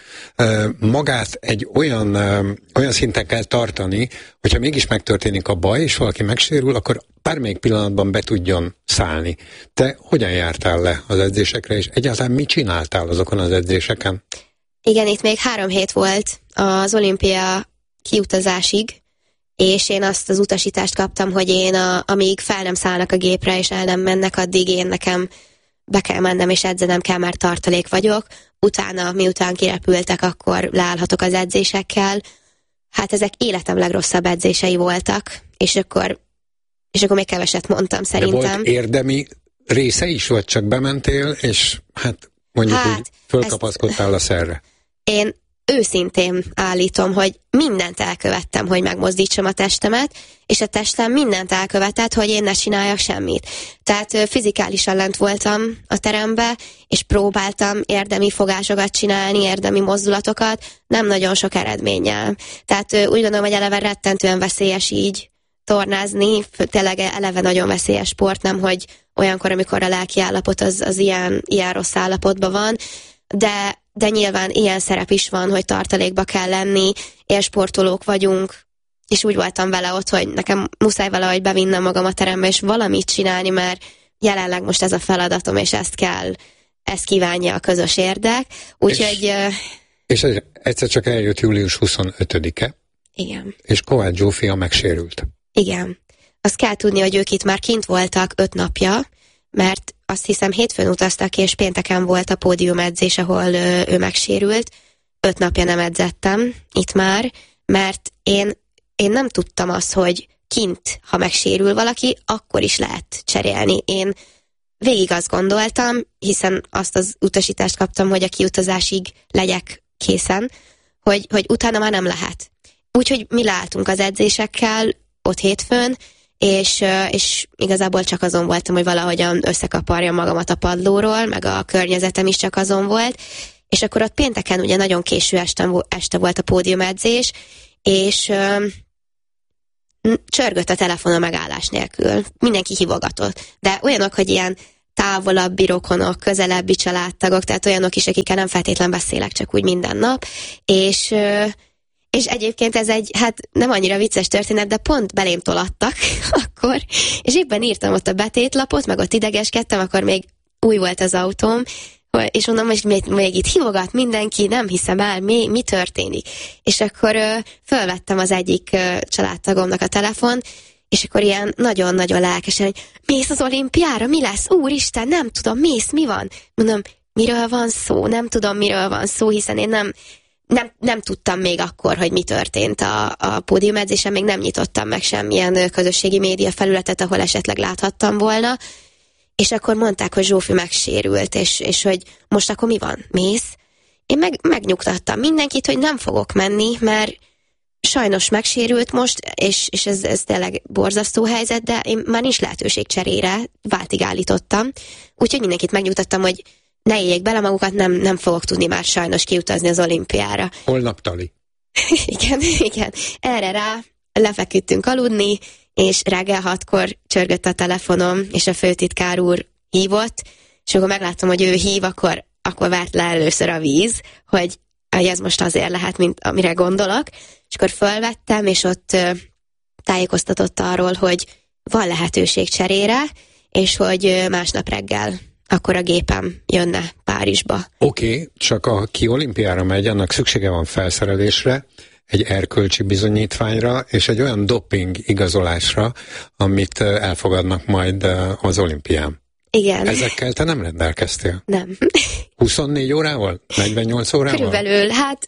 S2: magát egy olyan szinten kell tartani, hogyha mégis megtörténik a baj, és valaki megsérül, akkor bármelyik pillanatban be tudjon szállni. Te hogyan jártál le az edzésekre, és egyáltalán mit csináltál azokon az edzéseken?
S3: Igen, itt még 3 hét volt az olimpia kiutazásig, és én azt az utasítást kaptam, hogy én amíg fel nem szállnak a gépre, és el nem mennek, addig nekem be kell mennem, és edzenem kell, mert tartalék vagyok. Utána, miután kirepültek, akkor leállhatok az edzésekkel. Hát ezek életem legrosszabb edzései voltak, és akkor még keveset mondtam szerintem.
S2: De volt érdemi része is, vagy csak bementél, és mondjuk úgy fölkapaszkodtál a szerre?
S3: Én őszintén állítom, hogy mindent elkövettem, hogy megmozdítsam a testemet, és a testem mindent elkövetett, hogy én ne csináljak semmit. Tehát fizikálisan lent voltam a terembe, és próbáltam érdemi fogásokat csinálni, érdemi mozdulatokat, nem nagyon sok eredménnyel. Tehát úgy gondolom, hogy eleve rettentően veszélyes így tornázni, tényleg eleve nagyon veszélyes sport, nem hogy olyankor, amikor a lelki állapot az ilyen rossz állapotban van, de nyilván ilyen szerep is van, hogy tartalékba kell lenni, élsportolók vagyunk, és úgy voltam vele ott, hogy nekem muszáj valahogy bevinnem magam a terembe, és valamit csinálni, mert jelenleg most ez a feladatom, és ezt kívánja a közös érdek. Úgyhogy...
S2: És egyszer csak eljött július 25-e.
S3: Igen.
S2: És Kovács Zsófia megsérült.
S3: Igen. Azt kell tudni, hogy ők itt már kint voltak 5 napja, mert azt hiszem hétfőn utaztak, és pénteken volt a pódiumedzés, ahol ő megsérült. 5 napja nem edzettem itt már, mert én nem tudtam azt, hogy kint, ha megsérül valaki, akkor is lehet cserélni. Én végig azt gondoltam, hiszen azt az utasítást kaptam, hogy a kiutazásig legyek készen, hogy utána már nem lehet. Úgyhogy mi leálltunk az edzésekkel ott hétfőn, és igazából csak azon voltam, hogy valahogyan összekaparjam magamat a padlóról, meg a környezetem is csak azon volt, és akkor ott pénteken ugye nagyon késő este volt a pódiumedzés, és csörgött a telefon a megállás nélkül. Mindenki hívogatott. De olyanok, hogy ilyen távolabbi rokonok, közelebbi családtagok, tehát olyanok is, akikkel nem feltétlen beszélek, csak úgy minden nap, és egyébként ez egy, hát nem annyira vicces történet, de pont belém tolattak akkor, és éppen írtam ott a betétlapot, meg ott idegeskedtem, akkor még új volt az autóm, és mondom, hogy még itt hívogat mindenki, nem hiszem el, mi történik. És akkor fölvettem az egyik családtagomnak a telefon, és akkor ilyen nagyon-nagyon lelkesen, hogy mész az olimpiára, mi lesz? Úristen, nem tudom, mész, mi van? Mondom, miről van szó? Nem tudom, miről van szó, hiszen én nem tudtam még akkor, hogy mi történt a pódiumedzésen, még nem nyitottam meg semmilyen közösségi média felületet, ahol esetleg láthattam volna, és akkor mondták, hogy Zsófi megsérült, és hogy most akkor mi van? Mész? Én megnyugtattam mindenkit, hogy nem fogok menni, mert sajnos megsérült most, és ez tényleg borzasztó helyzet, de én már nincs lehetőség cserére, váltig állítottam, úgyhogy mindenkit megnyugtattam, hogy ne éljék bele magukat, nem fogok tudni már sajnos kiutazni az olimpiára.
S2: Holnap tali.
S3: Igen. Erre rá lefeküdtünk aludni, és reggel 6-kor csörgött a telefonom, és a főtitkár úr hívott, és akkor megláttam, hogy ő hív, akkor várt le először a víz, hogy ez most azért lehet, mint amire gondolok, és akkor fölvettem, és ott tájékoztatott arról, hogy van lehetőség cserére, és hogy másnap reggel akkor a gépem jönne Párizsba.
S2: Oké, csak aki olimpiára megy, annak szüksége van felszerelésre, egy erkölcsi bizonyítványra, és egy olyan doping igazolásra, amit elfogadnak majd az olimpián.
S3: Igen.
S2: Ezekkel te nem rendelkeztél?
S3: Nem.
S2: 24 órával? 48 órával?
S3: Körülbelül,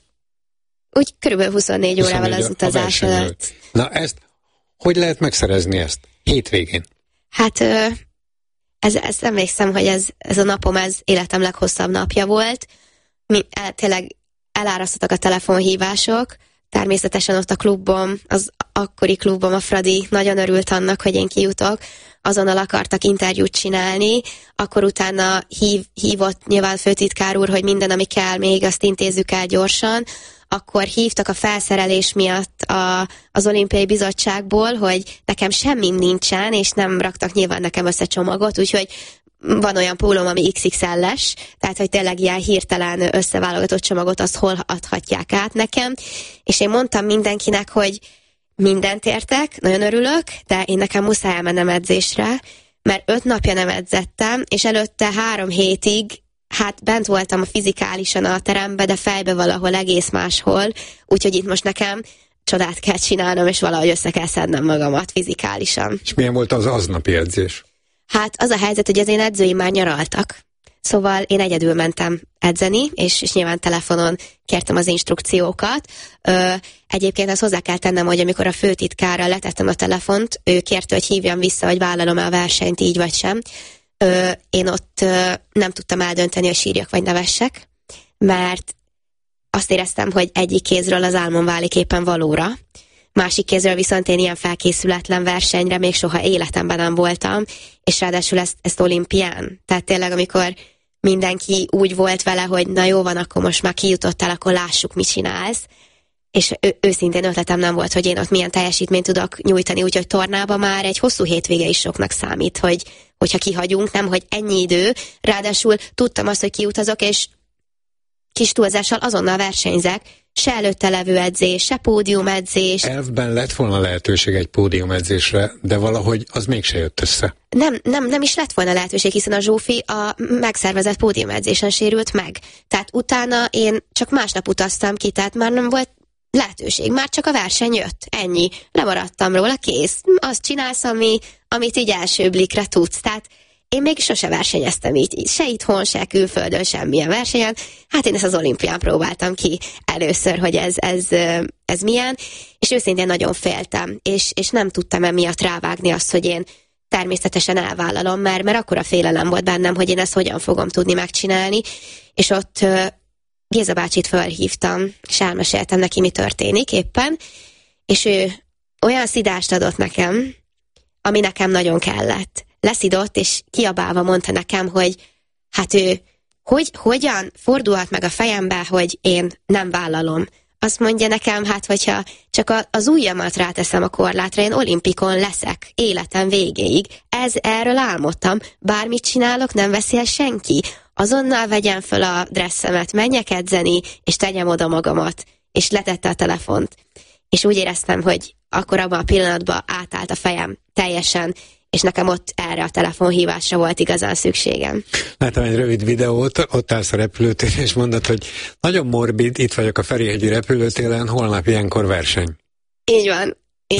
S3: úgy körülbelül 24 órával az utazás alatt.
S2: Na ezt, hogy lehet megszerezni ezt? Hétvégén?
S3: Hát ezt emlékszem, hogy ez a napom, ez életem leghosszabb napja volt. Tényleg elárasztottak a telefonhívások, természetesen ott a klubom, az akkori klubom, a Fradi nagyon örült annak, hogy én kijutok, azonnal akartak interjút csinálni, akkor utána hívott nyilván főtitkár úr, hogy minden, ami kell még, azt intézzük el gyorsan, akkor hívtak a felszerelés miatt az olimpiai bizottságból, hogy nekem semmim nincsen, és nem raktak nyilván nekem össze csomagot, úgyhogy van olyan pólóm, ami XXL-es, tehát hogy tényleg ilyen hirtelen összeválogatott csomagot, azt hol adhatják át nekem, és én mondtam mindenkinek, hogy mindent értek, nagyon örülök, de én nekem muszáj elmennem edzésre, mert 5 napja nem edzettem, és előtte 3 hétig hát bent voltam fizikálisan a terembe, de fejbe valahol egész máshol, úgyhogy itt most nekem csodát kell csinálnom, és valahogy össze kell szednem magamat fizikálisan.
S2: És milyen volt az aznapi edzés?
S3: Hát az a helyzet, hogy az én edzőim már nyaraltak, szóval én egyedül mentem edzeni, és nyilván telefonon kértem az instrukciókat. Egyébként ezt hozzá kell tennem, hogy amikor a főtitkárral letettem a telefont, ő kérte, hogy hívjam vissza, hogy vállalom-e a versenyt így vagy sem. Én ott nem tudtam eldönteni, hogy sírjak vagy nevessek, mert azt éreztem, hogy egyik kézről az álmom válik éppen valóra, másik kézről viszont én ilyen felkészületlen versenyre még soha életemben nem voltam, és ráadásul ezt olimpián. Tehát tényleg, amikor mindenki úgy volt vele, hogy na jó van, akkor most már kijutottál, akkor lássuk, mit csinálsz. És őszintén ötletem nem volt, hogy én ott milyen teljesítményt tudok nyújtani, úgyhogy tornában már egy hosszú hétvége is soknak számít, hogyha kihagyunk, nem, hogy ennyi idő. Ráadásul tudtam azt, hogy kiutazok, és kis túlzással azonnal versenyzek, se előtte levő edzés, se pódiumedzés.
S2: Elvben lett volna lehetőség egy pódiumedzésre, de valahogy az mégse jött össze.
S3: Nem is lett volna lehetőség, hiszen a Zsófi a megszervezett pódiumedzésen sérült meg. Tehát utána én csak másnap utaztam ki, tehát már nem volt lehetőség, már csak a verseny jött. Ennyi. Lemaradtam róla, kész. Azt csinálsz, amit így első blikre tudsz. Tehát én még sose versenyeztem így, se itthon, se külföldön, semmilyen versenyen. Hát én ezt az olimpián próbáltam ki először, hogy ez milyen, és őszintén nagyon féltem, és nem tudtam emiatt rávágni azt, hogy én természetesen elvállalom, mert akkora félelem volt bennem, hogy én ezt hogyan fogom tudni megcsinálni, és ott Géza bácsit fölhívtam, és elmeséltem neki, mi történik éppen, és ő olyan szidást adott nekem, ami nekem nagyon kellett. Leszidott, és kiabálva mondta nekem, hogy hát ő hogyan fordulhat meg a fejembe, hogy én nem vállalom azt mondja nekem, hát hogyha csak az ujjamat ráteszem a korlátra, én olimpikon leszek életem végéig. Erről álmodtam. Bármit csinálok, nem veszi el senki. Azonnal vegyem föl a dresszemet, menjek edzeni, és tegyem oda magamat. És letette a telefont. És úgy éreztem, hogy akkor abban a pillanatban átállt a fejem teljesen, és nekem ott erre a telefonhívásra volt igazán szükségem.
S2: Láttam egy rövid videót, ott állsz a repülőtéren, és mondod, hogy nagyon morbid, itt vagyok a Ferihegyi repülőtéren, holnap ilyenkor verseny.
S3: Így van.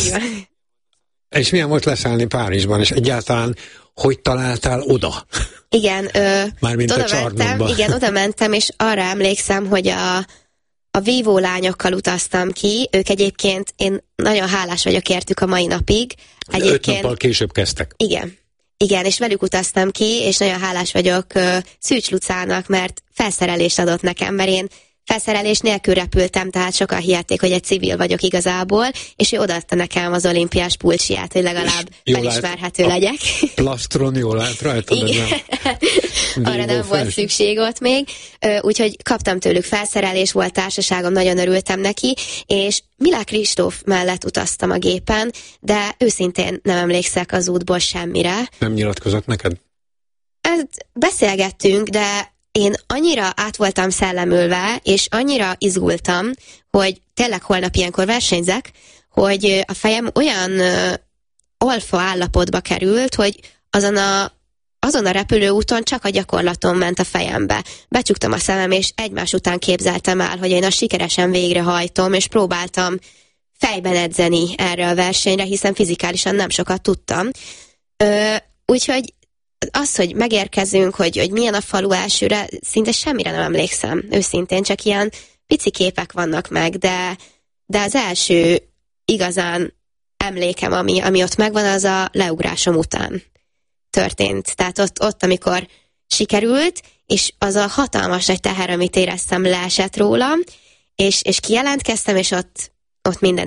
S2: És milyen volt leszállni Párizsban, és egyáltalán hogy találtál oda?
S3: Igen,
S2: mármint a csarnokba.
S3: Igen, oda mentem, és arra emlékszem, hogy a vívó lányokkal utaztam ki, ők egyébként, én nagyon hálás vagyok értük a mai napig.
S2: 5 nappal később kezdtek.
S3: Igen, és velük utaztam ki, és nagyon hálás vagyok Szűcs Lucának, mert felszerelést adott nekem, mert én felszerelés nélkül repültem, tehát sokan hihették, hogy egy civil vagyok igazából, és ő odaadta nekem az olimpiás pulcsiát, hogy legalább felismerhető legyek.
S2: Plastron jól állt rajta,
S3: arra nem volt szükség ott még, úgyhogy kaptam tőlük felszerelés, volt társaságom, nagyon örültem neki, és Milák Kristóf mellett utaztam a gépen, de őszintén nem emlékszek az útból semmire.
S2: Nem nyilatkozott neked?
S3: Beszélgettünk, de én annyira át voltam szellemülve, és annyira izgultam, hogy tényleg holnap ilyenkor versenyzek, hogy a fejem olyan alfa állapotba került, hogy azon a repülőúton csak a gyakorlaton ment a fejembe. Becsuktam a szemem, és egymás után képzeltem el, hogy én azt sikeresen végrehajtom, és próbáltam fejben edzeni erre a versenyre, hiszen fizikálisan nem sokat tudtam. Úgyhogy az, hogy megérkezünk, hogy milyen a falu elsőre, szinte semmire nem emlékszem. Őszintén csak ilyen pici képek vannak meg, de az első igazán emlékem, ami ott megvan, az a leugrásom után történt. Tehát ott amikor sikerült, és az a hatalmas nagy teher, amit éreztem, leesett rólam, és kijelentkeztem, és ott minden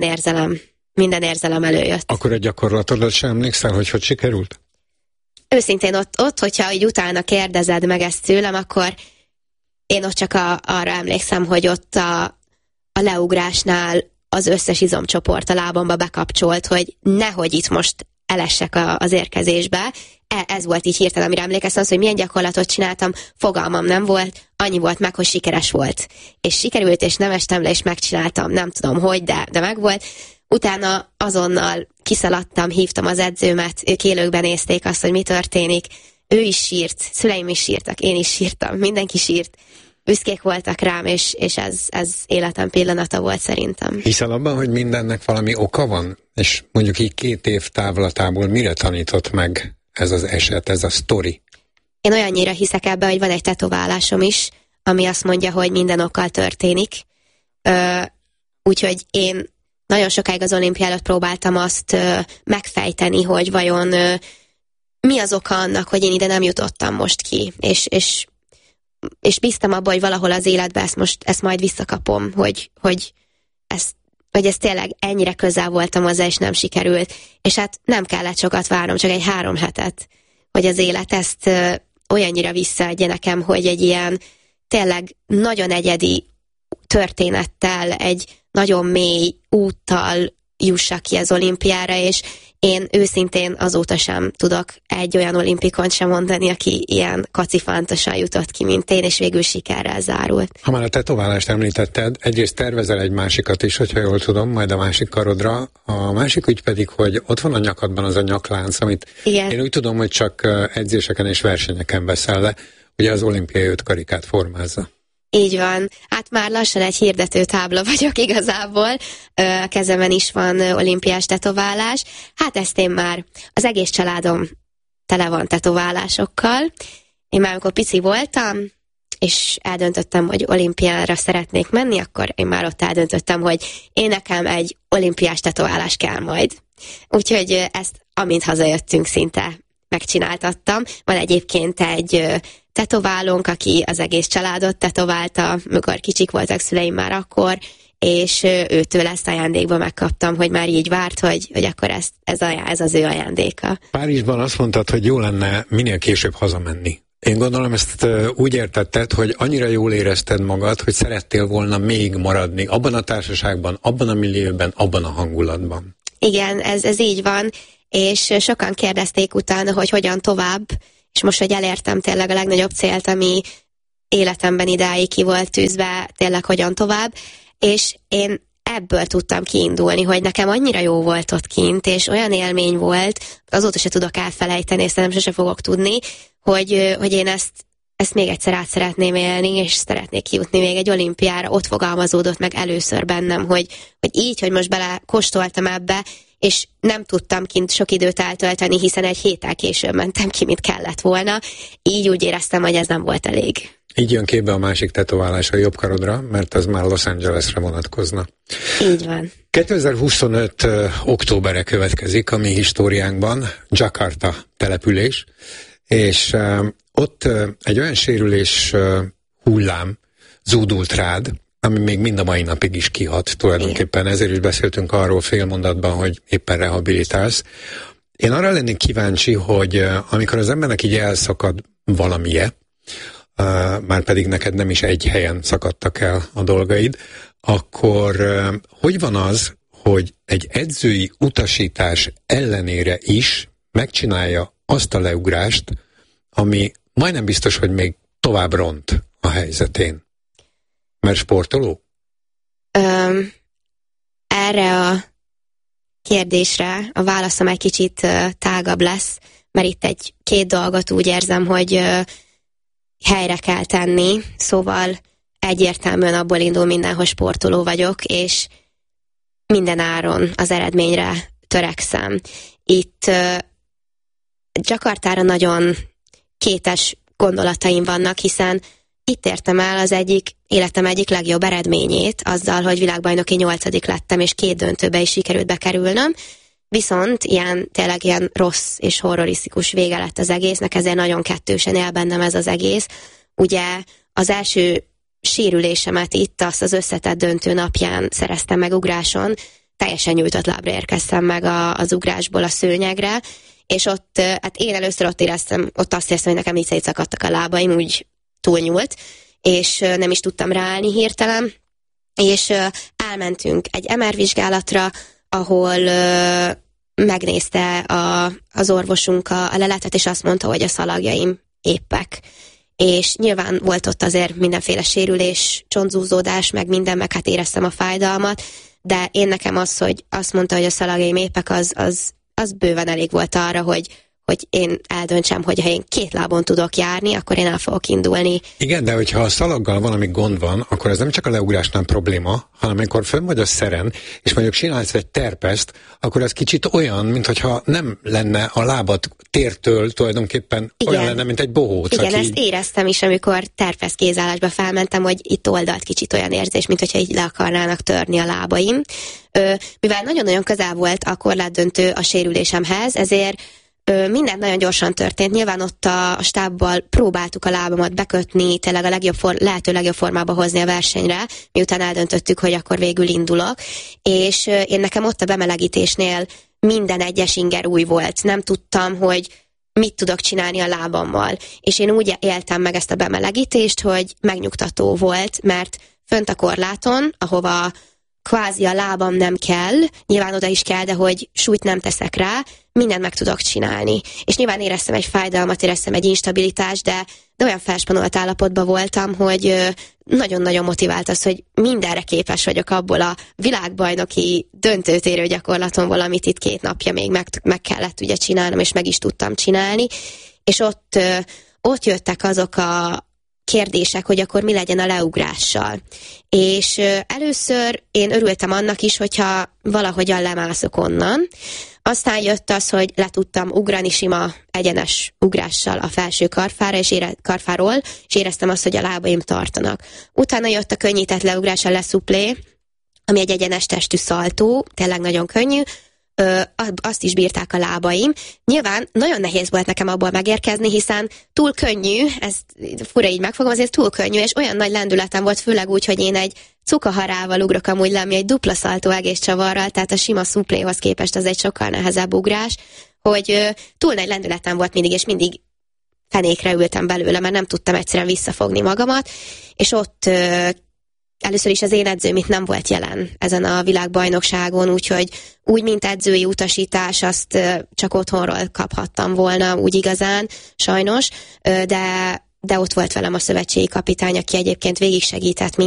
S3: érzelem előjött.
S2: Akkor egy gyakorlatodra sem emlékszel, hogy sikerült?
S3: Őszintén ott, hogyha így utána kérdezed meg ezt tőlem, akkor én ott csak arra emlékszem, hogy ott a leugrásnál az összes izomcsoport a lábamba bekapcsolt, hogy nehogy itt most elessek az érkezésbe. Ez volt így hirtelen, amire emlékeztem, az, hogy milyen gyakorlatot csináltam, fogalmam nem volt, annyi volt meg, hogy sikeres volt. És sikerült, és nem estem le, és megcsináltam, nem tudom hogy, de megvolt. Utána azonnal kiszaladtam, hívtam az edzőmet, ők élőkben nézték azt, hogy mi történik. Ő is sírt, szüleim is sírtak, én is sírtam, mindenki sírt. Büszkék voltak rám, és ez életem pillanata volt szerintem.
S2: Hiszel abban, hogy mindennek valami oka van? És mondjuk így 2 év távlatából mire tanított meg ez az eset, ez a sztori?
S3: Én olyannyira hiszek ebbe, hogy van egy tetoválásom is, ami azt mondja, hogy minden okkal történik. Úgyhogy én nagyon sokáig az olimpia előtt próbáltam azt megfejteni, hogy vajon mi az oka annak, hogy én ide nem jutottam most ki. És bíztam abba, hogy valahol az életben ezt majd visszakapom, hogy ez tényleg ennyire közel voltam hozzá, és nem sikerült. És hát nem kellett sokat várnom, csak egy 3 hetet, hogy az élet ezt olyannyira visszaadja nekem, hogy egy ilyen tényleg nagyon egyedi történettel, egy nagyon mély úttal jussak ki az olimpiára, és én őszintén azóta sem tudok egy olyan olimpikont sem mondani, aki ilyen kacifántosan jutott ki, mint én, és végül sikerrel zárult.
S2: Ha már a tetoválást említetted, egyrészt tervezel egy másikat is, hogyha jól tudom, majd a másik karodra. A másik ügy pedig, hogy ott van a nyakadban az a nyaklánc, amit igen. Én úgy tudom, hogy csak edzéseken és versenyeken veszel le, ugye az olimpiai 5 karikát formázza.
S3: Így van. Hát már lassan egy hirdető tábla vagyok igazából. A kezemen is van olimpiás tetoválás. Hát ezt én már, az egész családom tele van tetoválásokkal. Én már amikor pici voltam, és eldöntöttem, hogy olimpiára szeretnék menni, akkor én már ott eldöntöttem, hogy én nekem egy olimpiás tetoválás kell majd. Úgyhogy ezt, amint hazajöttünk, szinte megcsináltattam. Van egyébként egy tetoválónk, aki az egész családot tetoválta, mikor kicsik voltak szüleim már akkor, és őtől ezt ajándékba megkaptam, hogy már így várt, hogy akkor ez az ő ajándéka.
S2: Párizsban azt mondtad, hogy jó lenne minél később hazamenni. Én gondolom, ezt úgy értetted, hogy annyira jól érezted magad, hogy szerettél volna még maradni abban a társaságban, abban a millióben, abban a hangulatban.
S3: Igen, ez így van, és sokan kérdezték utána, hogy hogyan tovább, és most, hogy elértem tényleg a legnagyobb célt, ami életemben idáig ki volt tűzve, tényleg hogyan tovább, és én ebből tudtam kiindulni, hogy nekem annyira jó volt ott kint, és olyan élmény volt, azóta se tudok elfelejteni, és szerintem sose fogok tudni, hogy én ezt még egyszer át szeretném élni, és szeretnék kijutni még egy olimpiára. Ott fogalmazódott meg először bennem, hogy így, hogy most bele kóstoltam ebbe, és nem tudtam kint sok időt eltölteni, hiszen egy héttel később mentem ki, mint kellett volna. Így úgy éreztem, hogy ez nem volt elég.
S2: Így jön képbe a másik tetoválás a jobb karodra, mert az már Los Angelesre vonatkozna.
S3: Így van.
S2: 2025. októberre következik a mi históriánkban Jakarta település, és ott egy olyan sérülés hullám zúdult rád, ami még mind a mai napig is kihat tulajdonképpen. Ezért is beszéltünk arról fél mondatban, hogy éppen rehabilitálsz. Én arra lennék kíváncsi, hogy amikor az embernek így elszakad valamije, már pedig neked nem is egy helyen szakadtak el a dolgaid, akkor hogy van az, hogy egy edzői utasítás ellenére is megcsinálja azt a leugrást, ami majdnem biztos, hogy még tovább ront a helyzetén? Mert sportoló?
S3: Erre a kérdésre a válaszom egy kicsit tágabb lesz, mert itt két dolgot úgy érzem, hogy helyre kell tenni, szóval egyértelműen abból indul minden, hogy sportoló vagyok, és minden áron az eredményre törekszem. Itt Jakartára nagyon kétes gondolataim vannak, hiszen itt értem el életem egyik legjobb eredményét, azzal, hogy világbajnoki 8. lettem, és 2 döntőbe is sikerült bekerülnöm, viszont tényleg ilyen rossz és horrorisztikus vége lett az egésznek, ezért nagyon kettősen él bennem ez az egész. Ugye az első sérülésemet itt azt az összetett döntő napján szereztem meg ugráson, teljesen nyújtott lábra érkeztem meg az ugrásból a szőnyegre, és ott, hát én először azt éreztem, hogy nekem így szétszakadtak a lábaim, úgy túlnyúlt, és nem is tudtam ráállni hirtelen, és elmentünk egy MR vizsgálatra, ahol megnézte az orvosunk a leletet, és azt mondta, hogy a szalagjaim éppek. És nyilván volt ott azért mindenféle sérülés, csontzúzódás, meg minden, meg hát éreztem a fájdalmat, de én nekem az, hogy azt mondta, hogy a szalagjaim éppek, az bőven elég volt arra, hogy én eldöntsem, hogy ha én 2 lábon tudok járni, akkor én el fogok indulni.
S2: Igen, de hogyha a szalaggal valami gond van, akkor ez nem csak a leugrásnál probléma, hanem amikor fönn vagy a szeren, és mondjuk csinálsz egy terpeszt, akkor ez kicsit olyan, mintha nem lenne a lábad tértől tulajdonképpen igen. Olyan lenne, mint egy bohóc.
S3: Igen, ezt éreztem is, amikor terpesz kézállásba felmentem, hogy itt oldalt kicsit olyan érzés, mintha így le akarnának törni a lábaim. Mivel nagyon-nagyon közel volt a korlátdöntő a sérülésemhez, ezért minden nagyon gyorsan történt. Nyilván ott a stábbal próbáltuk a lábamat bekötni, tényleg a lehető legjobb formába hozni a versenyre, miután eldöntöttük, hogy akkor végül indulok. És én nekem ott a bemelegítésnél minden egyes inger új volt. Nem tudtam, hogy mit tudok csinálni a lábammal. És én úgy éltem meg ezt a bemelegítést, hogy megnyugtató volt, mert fönt a korláton, ahova kvázi a lábam nem kell, nyilván oda is kell, de hogy súlyt nem teszek rá, mindent meg tudok csinálni. És nyilván éreztem egy fájdalmat, éreztem egy instabilitást, de olyan felspanolt állapotban voltam, hogy nagyon-nagyon motivált az, hogy mindenre képes vagyok abból a világbajnoki döntőtérő gyakorlaton valamit itt 2 napja még meg kellett ugye csinálnom, és meg is tudtam csinálni. És ott jöttek azok a kérdések, hogy akkor mi legyen a leugrással. És először én örültem annak is, hogyha valahogyan lemászok onnan. Aztán jött az, hogy le tudtam ugrani sima egyenes ugrással a felső karfáról, és éreztem azt, hogy a lábaim tartanak. Utána jött a könnyített leugrás, a leszuplé, ami egy egyenes testű szaltó, tényleg nagyon könnyű, azt is bírták a lábaim. Nyilván nagyon nehéz volt nekem abból megérkezni, hiszen túl könnyű, ezt fura így megfogalmazni, ez túl könnyű, és olyan nagy lendületem volt, főleg úgy, hogy én egy cukaharával ugrok amúgy le, ami egy dupla szaltó egész csavarral, tehát a sima szupléhoz képest az egy sokkal nehezebb ugrás, hogy túl nagy lendületem volt mindig, és mindig fenékre ültem belőle, mert nem tudtam egyszerűen visszafogni magamat, és ott először is az én edzőm itt nem volt jelen ezen a világbajnokságon, úgyhogy úgy, mint edzői utasítás, azt csak otthonról kaphattam volna, úgy igazán, sajnos, de ott volt velem a szövetségi kapitány, aki egyébként végig segített